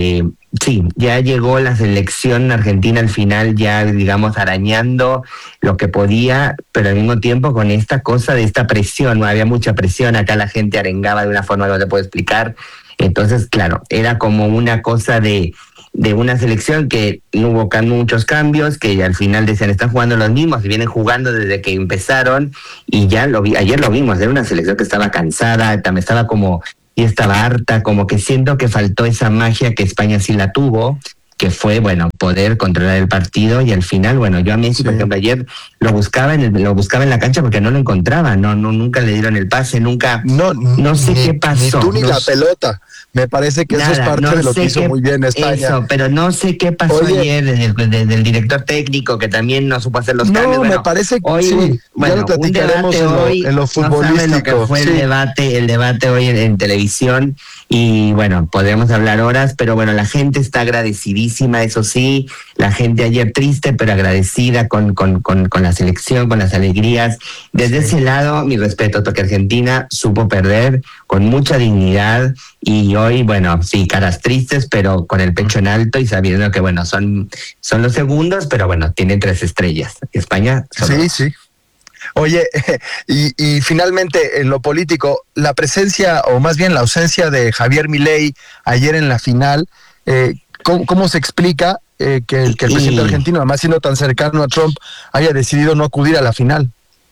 sí, ya llegó la selección argentina al final, ya digamos arañando lo que podía, pero al mismo tiempo con esta cosa de esta presión, ¿no? Había mucha presión, acá la gente arengaba de una forma que no te puedo explicar. Entonces, claro, era como una cosa de, de una selección que no hubo can- muchos cambios, que al final decían, están jugando los mismos, y vienen jugando desde que empezaron, y ya lo vi, ayer lo vimos, era una selección que estaba cansada, también estaba como, y estaba harta, como que siento que faltó esa magia que España sí la tuvo, que fue, bueno, poder controlar el partido, y al final, bueno, yo a Messi, sí. por ejemplo, ayer lo buscaba en el, lo buscaba en la cancha porque no lo encontraba, no, no, nunca le dieron el pase, nunca, no, no sé ni, qué pasó. Ni tú ni no la sé. pelota. Me parece que Nada, eso es parte no de lo que hizo qué, muy bien España. Eso, pero no sé qué pasó Oye, ayer desde, desde el director técnico, que también no supo hacer los no, cambios. No, bueno, me parece que hoy, sí, bueno, ya lo platicaremos en, hoy, lo, en lo futbolístico. No lo que fue sí. el debate, el debate hoy en, en televisión, y bueno, podremos hablar horas, pero bueno, la gente está agradecidísima, eso sí, la gente ayer triste, pero agradecida con, con, con, con la selección, con las alegrías. Desde sí. ese lado, mi respeto, porque Argentina supo perder con mucha dignidad, y hoy, bueno, sí, caras tristes, pero con el pecho en alto y sabiendo que, bueno, son, son los segundos, pero bueno, tienen tres estrellas. España. Sí, dos. sí. Oye, y, y finalmente en lo político, la presencia, o más bien la ausencia de Javier Milei ayer en la final, eh, ¿cómo, cómo se explica eh, que, el, que el presidente y... argentino, además siendo tan cercano a Trump, haya decidido no acudir a la final?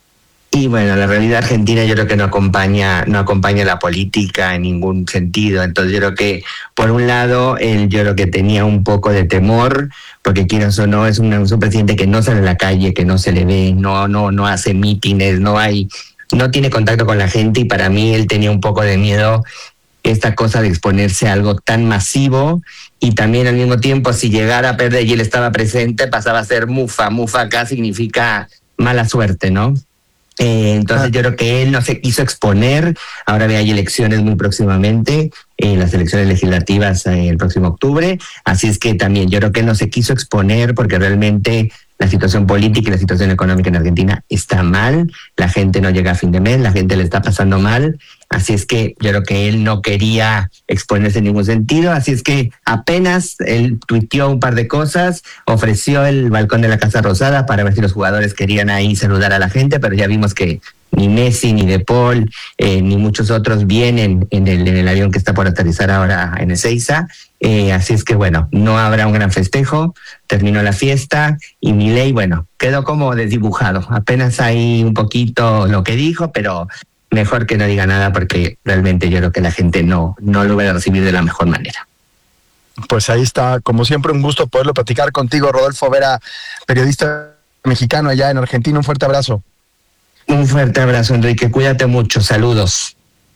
Y bueno, la realidad argentina yo creo que no acompaña, no acompaña la política en ningún sentido. Entonces yo creo que, por un lado, él yo creo que tenía un poco de temor, porque quieras o no, es un, es un presidente que no sale a la calle, que no se le ve, no, no, no hace mítines, no hay, no tiene contacto con la gente, y para mí él tenía un poco de miedo esta cosa de exponerse a algo tan masivo, y también al mismo tiempo, si llegara a perder y él estaba presente, pasaba a ser mufa. Mufa acá significa mala suerte, ¿no? Eh, entonces ah. yo creo que él no se quiso exponer. Ahora hay elecciones muy próximamente, eh, las elecciones legislativas eh, el próximo octubre, así es que también yo creo que él no se quiso exponer, porque realmente la situación política y la situación económica en Argentina está mal, la gente no llega a fin de mes, la gente le está pasando mal, así es que yo creo que él no quería exponerse en ningún sentido, así es que apenas él tuiteó un par de cosas, ofreció el balcón de la Casa Rosada para ver si los jugadores querían ahí saludar a la gente, pero ya vimos que ni Messi, ni De Paul, eh, ni muchos otros vienen en el, en el avión que está por aterrizar ahora en Ezeiza. Eh, así es que bueno, no habrá un gran festejo, terminó la fiesta, y Milei, bueno, quedó como desdibujado, apenas hay un poquito lo que dijo, pero mejor que no diga nada, porque realmente yo creo que la gente no, no lo va a recibir de la mejor manera. Pues ahí está, como siempre, un gusto poderlo platicar contigo, Rodolfo Vera, periodista mexicano allá en Argentina. Un fuerte abrazo. Un fuerte abrazo, Enrique, cuídate mucho, saludos.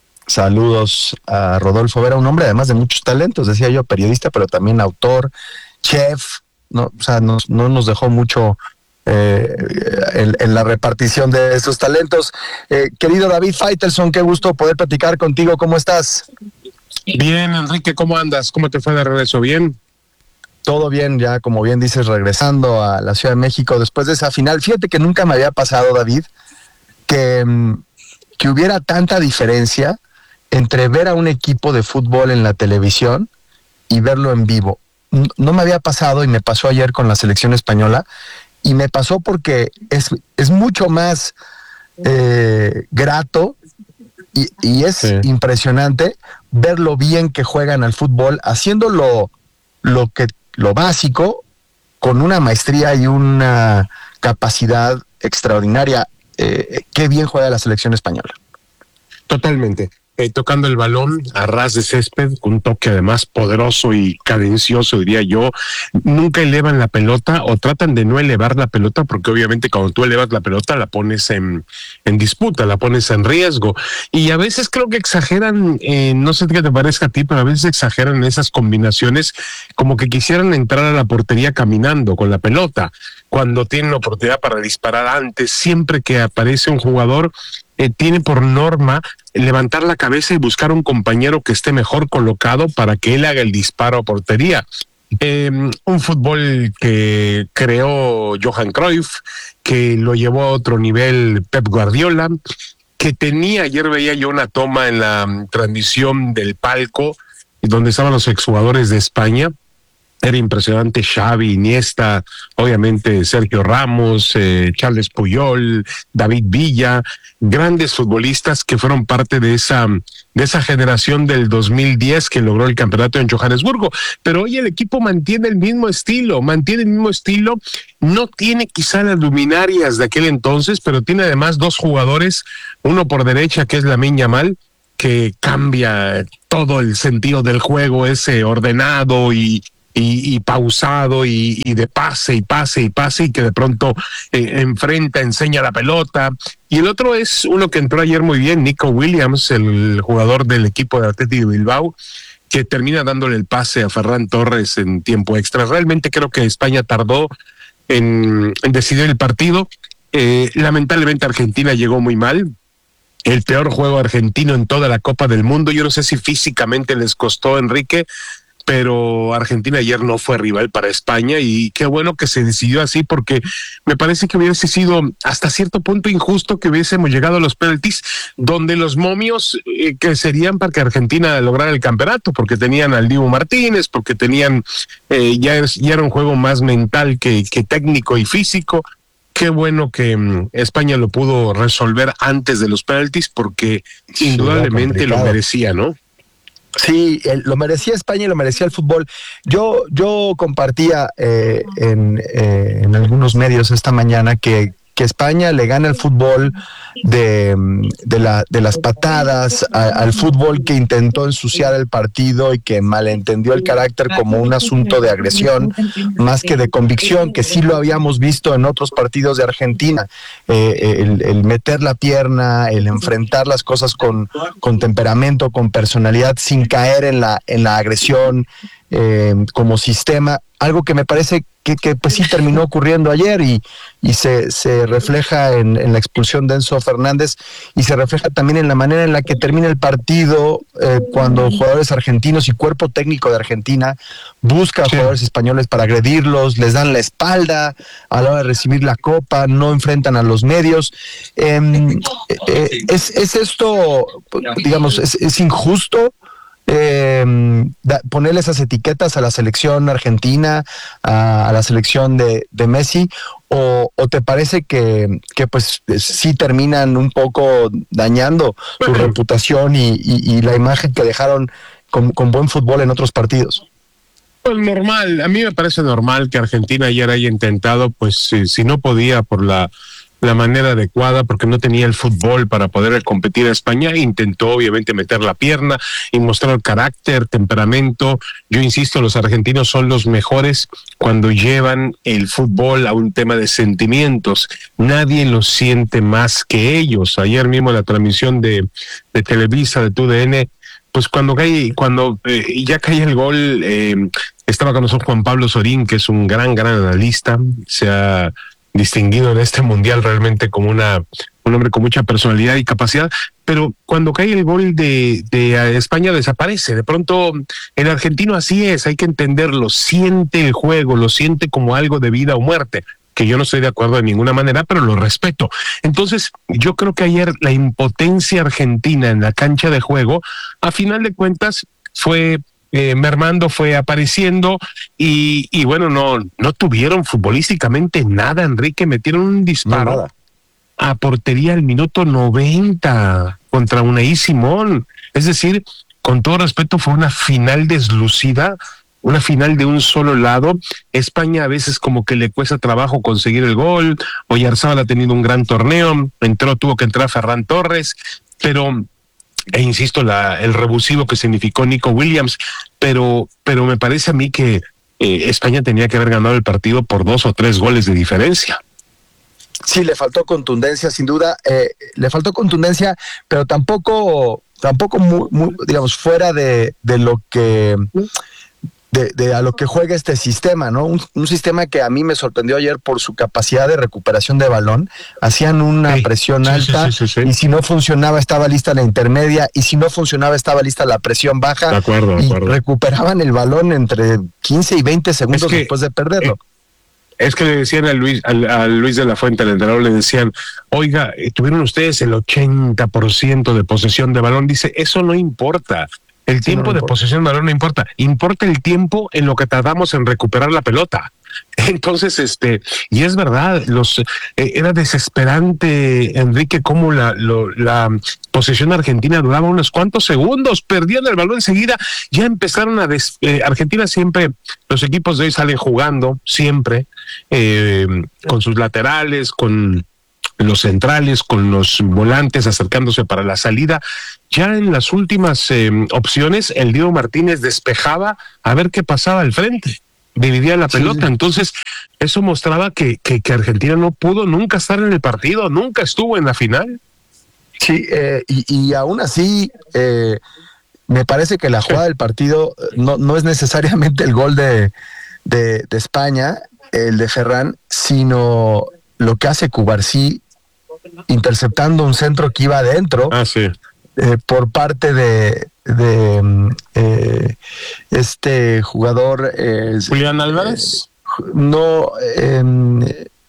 Saludos a Rodolfo Vera, un hombre además de muchos talentos, decía yo, periodista, pero también autor, chef, no, o sea, no, no nos dejó mucho eh, en, en la repartición de esos talentos. Eh, querido David Faitelson, qué gusto poder platicar contigo, ¿cómo estás? Bien, Enrique, ¿cómo andas? ¿Cómo te fue de regreso? ¿Bien? Todo bien, ya como bien dices, regresando a la Ciudad de México después de esa final. Fíjate que nunca me había pasado, David, que, que hubiera tanta diferencia entre ver a un equipo de fútbol en la televisión y verlo en vivo. No me había pasado, y me pasó ayer con la selección española, y me pasó porque es, es mucho más eh, grato y, y es sí. impresionante ver lo bien que juegan al fútbol, haciendo lo, lo, que, lo básico, con una maestría y una capacidad extraordinaria. Eh, qué bien juega la selección española. Totalmente. Eh, tocando el balón a ras de césped, con un toque además poderoso y cadencioso, diría yo. Nunca elevan la pelota, o tratan de no elevar la pelota, porque obviamente cuando tú elevas la pelota la pones en, en disputa, la pones en riesgo. Y a veces creo que exageran, eh, no sé qué te parezca a ti, pero a veces exageran en esas combinaciones, como que quisieran entrar a la portería caminando con la pelota, cuando tienen la oportunidad para disparar antes. Siempre que aparece un jugador, eh, tiene por norma levantar la cabeza y buscar un compañero que esté mejor colocado para que él haga el disparo a portería. Eh, un fútbol que creó Johan Cruyff, que lo llevó a otro nivel Pep Guardiola, que tenía, ayer veía yo una toma en la um, transmisión del palco, donde estaban los exjugadores de España, Era impresionante. Xavi, Iniesta, obviamente Sergio Ramos, eh, Charles Puyol, David Villa, grandes futbolistas que fueron parte de esa de esa generación del dos mil diez que logró el campeonato en Johannesburgo. Pero hoy el equipo mantiene el mismo estilo, mantiene el mismo estilo, no tiene quizá las luminarias de aquel entonces, pero tiene además dos jugadores, uno por derecha que es Lamine Yamal, que cambia todo el sentido del juego, ese ordenado y Y, y pausado y, y de pase y pase y pase y que de pronto eh, enfrenta, enseña la pelota. Y el otro es uno que entró ayer muy bien, Nico Williams, el jugador del equipo de Athletic de Bilbao, que termina dándole el pase a Ferran Torres en tiempo extra. Realmente creo que España tardó en, en decidir el partido. Eh, lamentablemente Argentina llegó muy mal. El peor juego argentino en toda la Copa del Mundo. Yo no sé si físicamente les costó, Enrique, pero Argentina ayer no fue rival para España y qué bueno que se decidió así, porque me parece que hubiese sido hasta cierto punto injusto que hubiésemos llegado a los penaltis, donde los momios eh, que serían para que Argentina lograra el campeonato, porque tenían al Dibu Martínez, porque tenían eh, ya, es, ya era un juego más mental que, que técnico y físico. Qué bueno que um, España lo pudo resolver antes de los penaltis, porque sí, indudablemente lo merecía, ¿no? Sí, el, lo merecía España y lo merecía el fútbol. Yo, yo compartía eh, en, eh, en algunos medios esta mañana que, que España le gana el fútbol de, de, la, de las patadas, a, al fútbol que intentó ensuciar el partido y que malentendió el carácter como un asunto de agresión más que de convicción, que sí lo habíamos visto en otros partidos de Argentina, eh, el, el meter la pierna, el enfrentar las cosas con, con temperamento, con personalidad, sin caer en la, en la agresión eh, como sistema, algo que me parece que, que pues sí terminó ocurriendo ayer y, y se, se refleja en, en la expulsión de Enzo Fernández y se refleja también en la manera en la que termina el partido eh, cuando jugadores argentinos y cuerpo técnico de Argentina busca a sí. jugadores españoles para agredirlos, les dan la espalda a la hora de recibir la copa, no enfrentan a los medios. Eh, eh, es, es esto, digamos, es, es injusto. Eh, da, ponerle esas etiquetas a la selección argentina, a, a la selección de, de Messi, o, o te parece que, que pues sí terminan un poco dañando su reputación y, y, y la imagen que dejaron con, con buen fútbol en otros partidos? Pues normal, a mí me parece normal que Argentina ayer haya intentado, pues si, si no podía por la la manera adecuada, porque no tenía el fútbol para poder competir a España, intentó obviamente meter la pierna y mostrar carácter, temperamento. Yo insisto, los argentinos son los mejores cuando llevan el fútbol a un tema de sentimientos. Nadie los siente más que ellos. Ayer mismo en la transmisión de, de Televisa, de T U D N, pues cuando cae, cuando eh, ya cae el gol, eh, estaba con nosotros Juan Pablo Sorín, que es un gran, gran analista, se ha distinguido en este mundial realmente como una un hombre con mucha personalidad y capacidad, pero cuando cae el gol de, de España desaparece. De pronto el argentino así es, hay que entenderlo, siente el juego, lo siente como algo de vida o muerte, que yo no estoy de acuerdo de ninguna manera, pero lo respeto. Entonces yo creo que ayer la impotencia argentina en la cancha de juego, a final de cuentas, fue Eh, mermando, fue apareciendo y, y bueno, no, no tuvieron futbolísticamente nada, Enrique, metieron un disparo no, a portería al minuto noventa contra Unai Simón. Es decir, con todo respeto, fue una final deslucida, una final de un solo lado. España a veces como que le cuesta trabajo conseguir el gol. Oyarzábal ha tenido un gran torneo, entró, tuvo que entrar Ferran Torres, pero e insisto, la, el revulsivo que significó Nico Williams, pero, pero me parece a mí que eh, España tenía que haber ganado el partido por dos o tres goles de diferencia. Sí, le faltó contundencia, sin duda, eh, le faltó contundencia, pero tampoco, tampoco muy, muy, digamos, fuera de, de lo que... De, de a lo que juega este sistema, ¿no? Un, un sistema que a mí me sorprendió ayer por su capacidad de recuperación de balón. Hacían una sí, presión sí, alta sí, sí, sí, sí. y si no funcionaba estaba lista la intermedia y si no funcionaba estaba lista la presión baja. De acuerdo, de y acuerdo. recuperaban el balón entre quince y veinte segundos es que, después de perderlo. Eh, es que le decían a Luis, a, a Luis de la Fuente, al entrenador, le decían, oiga, tuvieron ustedes el ochenta por ciento de posesión de balón. Dice, eso no importa. El Sí, tiempo no de importa. posesión de balón no importa, importa el tiempo en lo que tardamos en recuperar la pelota. Entonces, este, y es verdad, los eh, era desesperante, Enrique, cómo la, lo, la posesión argentina duraba unos cuantos segundos, perdían el balón enseguida, ya empezaron a des, eh, Argentina siempre, los equipos de hoy salen jugando, siempre, eh, con sus laterales, con los centrales, con los volantes acercándose para la salida. Ya en las últimas eh, opciones, el Diego Martínez despejaba a ver qué pasaba al frente, dividía la pelota. Sí. Entonces, eso mostraba que, que, que Argentina no pudo nunca estar en el partido, nunca estuvo en la final. Sí, eh, y, y aún así, eh, me parece que la jugada del partido no, no es necesariamente el gol de, de, de España, el de Ferran, sino lo que hace Cubarsí interceptando un centro que iba adentro. Ah, sí. Eh, por parte de, de eh, este jugador eh, Julián Álvarez. Eh, no, eh, no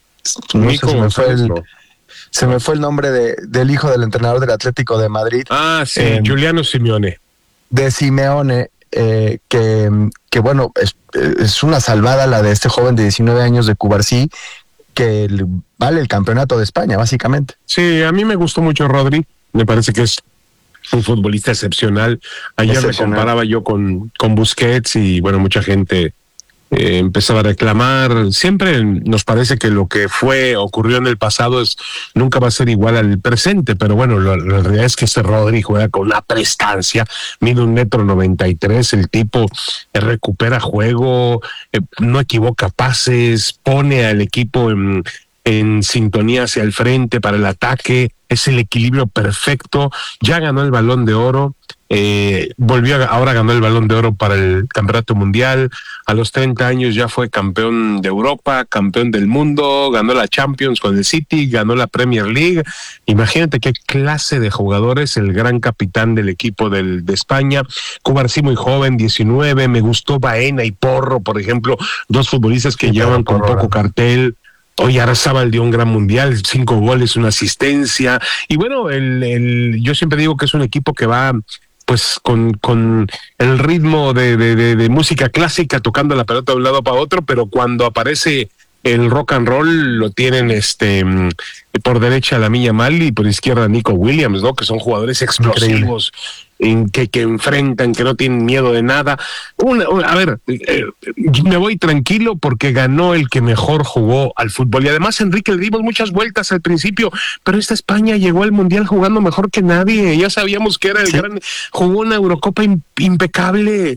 sé, se me fue el, se me fue el nombre de, del hijo del entrenador del Atlético de Madrid. Ah, sí, eh, Giuliano Simeone. De Simeone, eh, que, que bueno, es, es una salvada la de este joven de diecinueve años de Cubarsí, que vale el campeonato de España, básicamente. Sí, a mí me gustó mucho Rodri, me parece que es un futbolista excepcional. Ayer excepcional. Me comparaba yo con, con Busquets y bueno, mucha gente eh, empezaba a reclamar. Siempre nos parece que lo que fue, ocurrió en el pasado es nunca va a ser igual al presente, pero bueno, la, la realidad es que este Rodri juega con una prestancia, mide un metro noventa y tres, el tipo eh, recupera juego, eh, no equivoca pases, pone al equipo en, en sintonía hacia el frente para el ataque, es el equilibrio perfecto, ya ganó el Balón de Oro, eh, volvió a, ahora ganó el Balón de Oro para el Campeonato Mundial, a los treinta años ya fue campeón de Europa, campeón del mundo, ganó la Champions con el City, ganó la Premier League. Imagínate qué clase de jugadores, el gran capitán del equipo del, de España. Cubarsí muy joven, diecinueve, me gustó Baena y Porro, por ejemplo, dos futbolistas que sí, llevan con poco cartel. Hoy Arzábal dio un gran mundial, cinco goles, una asistencia. Y bueno, el, el, yo siempre digo que es un equipo que va pues con, con el ritmo de, de, de, de música clásica, tocando la pelota de un lado para otro, pero cuando aparece el rock and roll lo tienen este por derecha Lamine Yamal y por izquierda Nico Williams, ¿no? Que son jugadores explosivos, en que, que enfrentan, que no tienen miedo de nada. Una, una, a ver, eh, me voy tranquilo porque ganó el que mejor jugó al fútbol. Y además, Enrique, le dimos muchas vueltas al principio, pero esta España llegó al Mundial jugando mejor que nadie. Ya sabíamos que era el sí. gran... Jugó una Eurocopa impecable.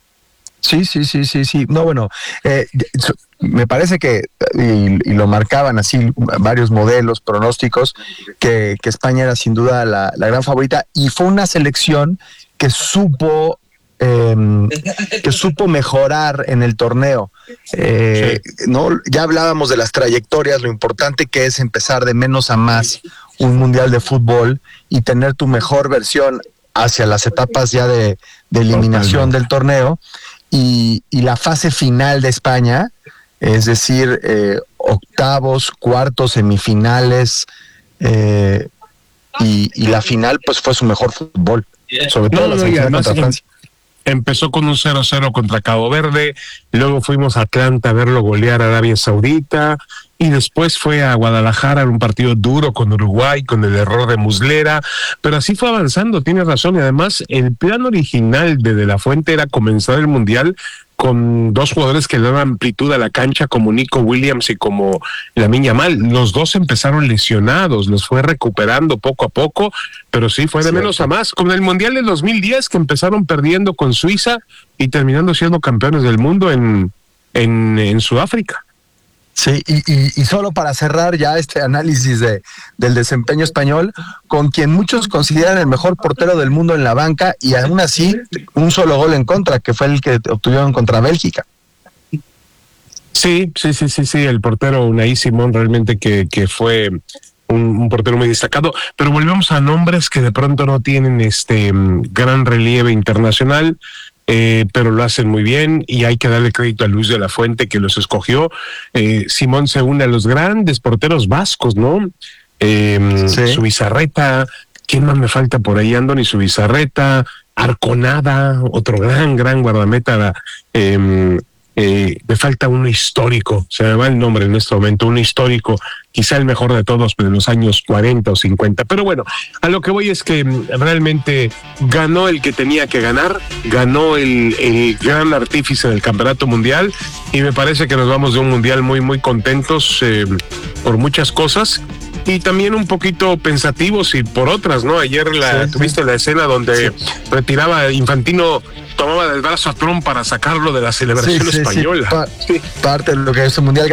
Sí, sí, sí, sí, sí. No, bueno, eh, me parece que, y, y lo marcaban así varios modelos, pronósticos, que, que España era sin duda la, la gran favorita, y fue una selección que supo, eh, que supo mejorar en el torneo. Eh, sí. No, ya hablábamos de las trayectorias, lo importante que es empezar de menos a más un mundial de fútbol y tener tu mejor versión hacia las etapas ya de, de eliminación del torneo. Y, y la fase final de España, es decir, eh, octavos, cuartos, semifinales, eh, y, y la final, pues fue su mejor fútbol, sobre todo no, la semifinal no, contra Francia. Empezó con un cero cero contra Cabo Verde, luego fuimos a Atlanta a verlo golear a Arabia Saudita, y después fue a Guadalajara en un partido duro con Uruguay, con el error de Muslera, pero así fue avanzando, tienes razón, y además el plan original de De La Fuente era comenzar el Mundial con dos jugadores que le daban amplitud a la cancha, como Nico Williams y como Lamine Yamal. Los dos empezaron lesionados, los fue recuperando poco a poco, pero sí fue de Cierto. menos a más. Con el Mundial del dos mil diez, que empezaron perdiendo con Suiza y terminando siendo campeones del mundo en, en, en Sudáfrica. Sí, y, y, y solo para cerrar ya este análisis de, del desempeño español, con quien muchos consideran el mejor portero del mundo en la banca, y aún así un solo gol en contra, que fue el que obtuvieron contra Bélgica. Sí, sí, sí, sí, sí, el portero Unai Simón realmente que, que fue un, un portero muy destacado, pero volvemos a nombres que de pronto no tienen este gran relieve internacional. Eh, pero lo hacen muy bien y hay que darle crédito a Luis de la Fuente que los escogió. Eh, Simón se une a los grandes porteros vascos, ¿no? Eh, sí. Zubizarreta, ¿quién más me falta por ahí? Andoni Zubizarreta, Arconada, otro gran, gran guardameta. Eh, eh, me falta uno histórico, se me va el nombre en este momento, un histórico, quizá el mejor de todos, pero de los años cuarenta o cincuenta. Pero bueno, a lo que voy es que realmente ganó el que tenía que ganar, ganó el, el gran artífice del campeonato mundial, y me parece que nos vamos de un mundial muy, muy contentos eh, por muchas cosas. Y también un poquito pensativos y por otras, ¿no? Ayer la, sí, tuviste sí. la escena donde sí. retiraba Infantino, tomaba del brazo a Trump para sacarlo de la celebración sí, sí, española. Sí, pa- sí. Parte de lo que es el mundial.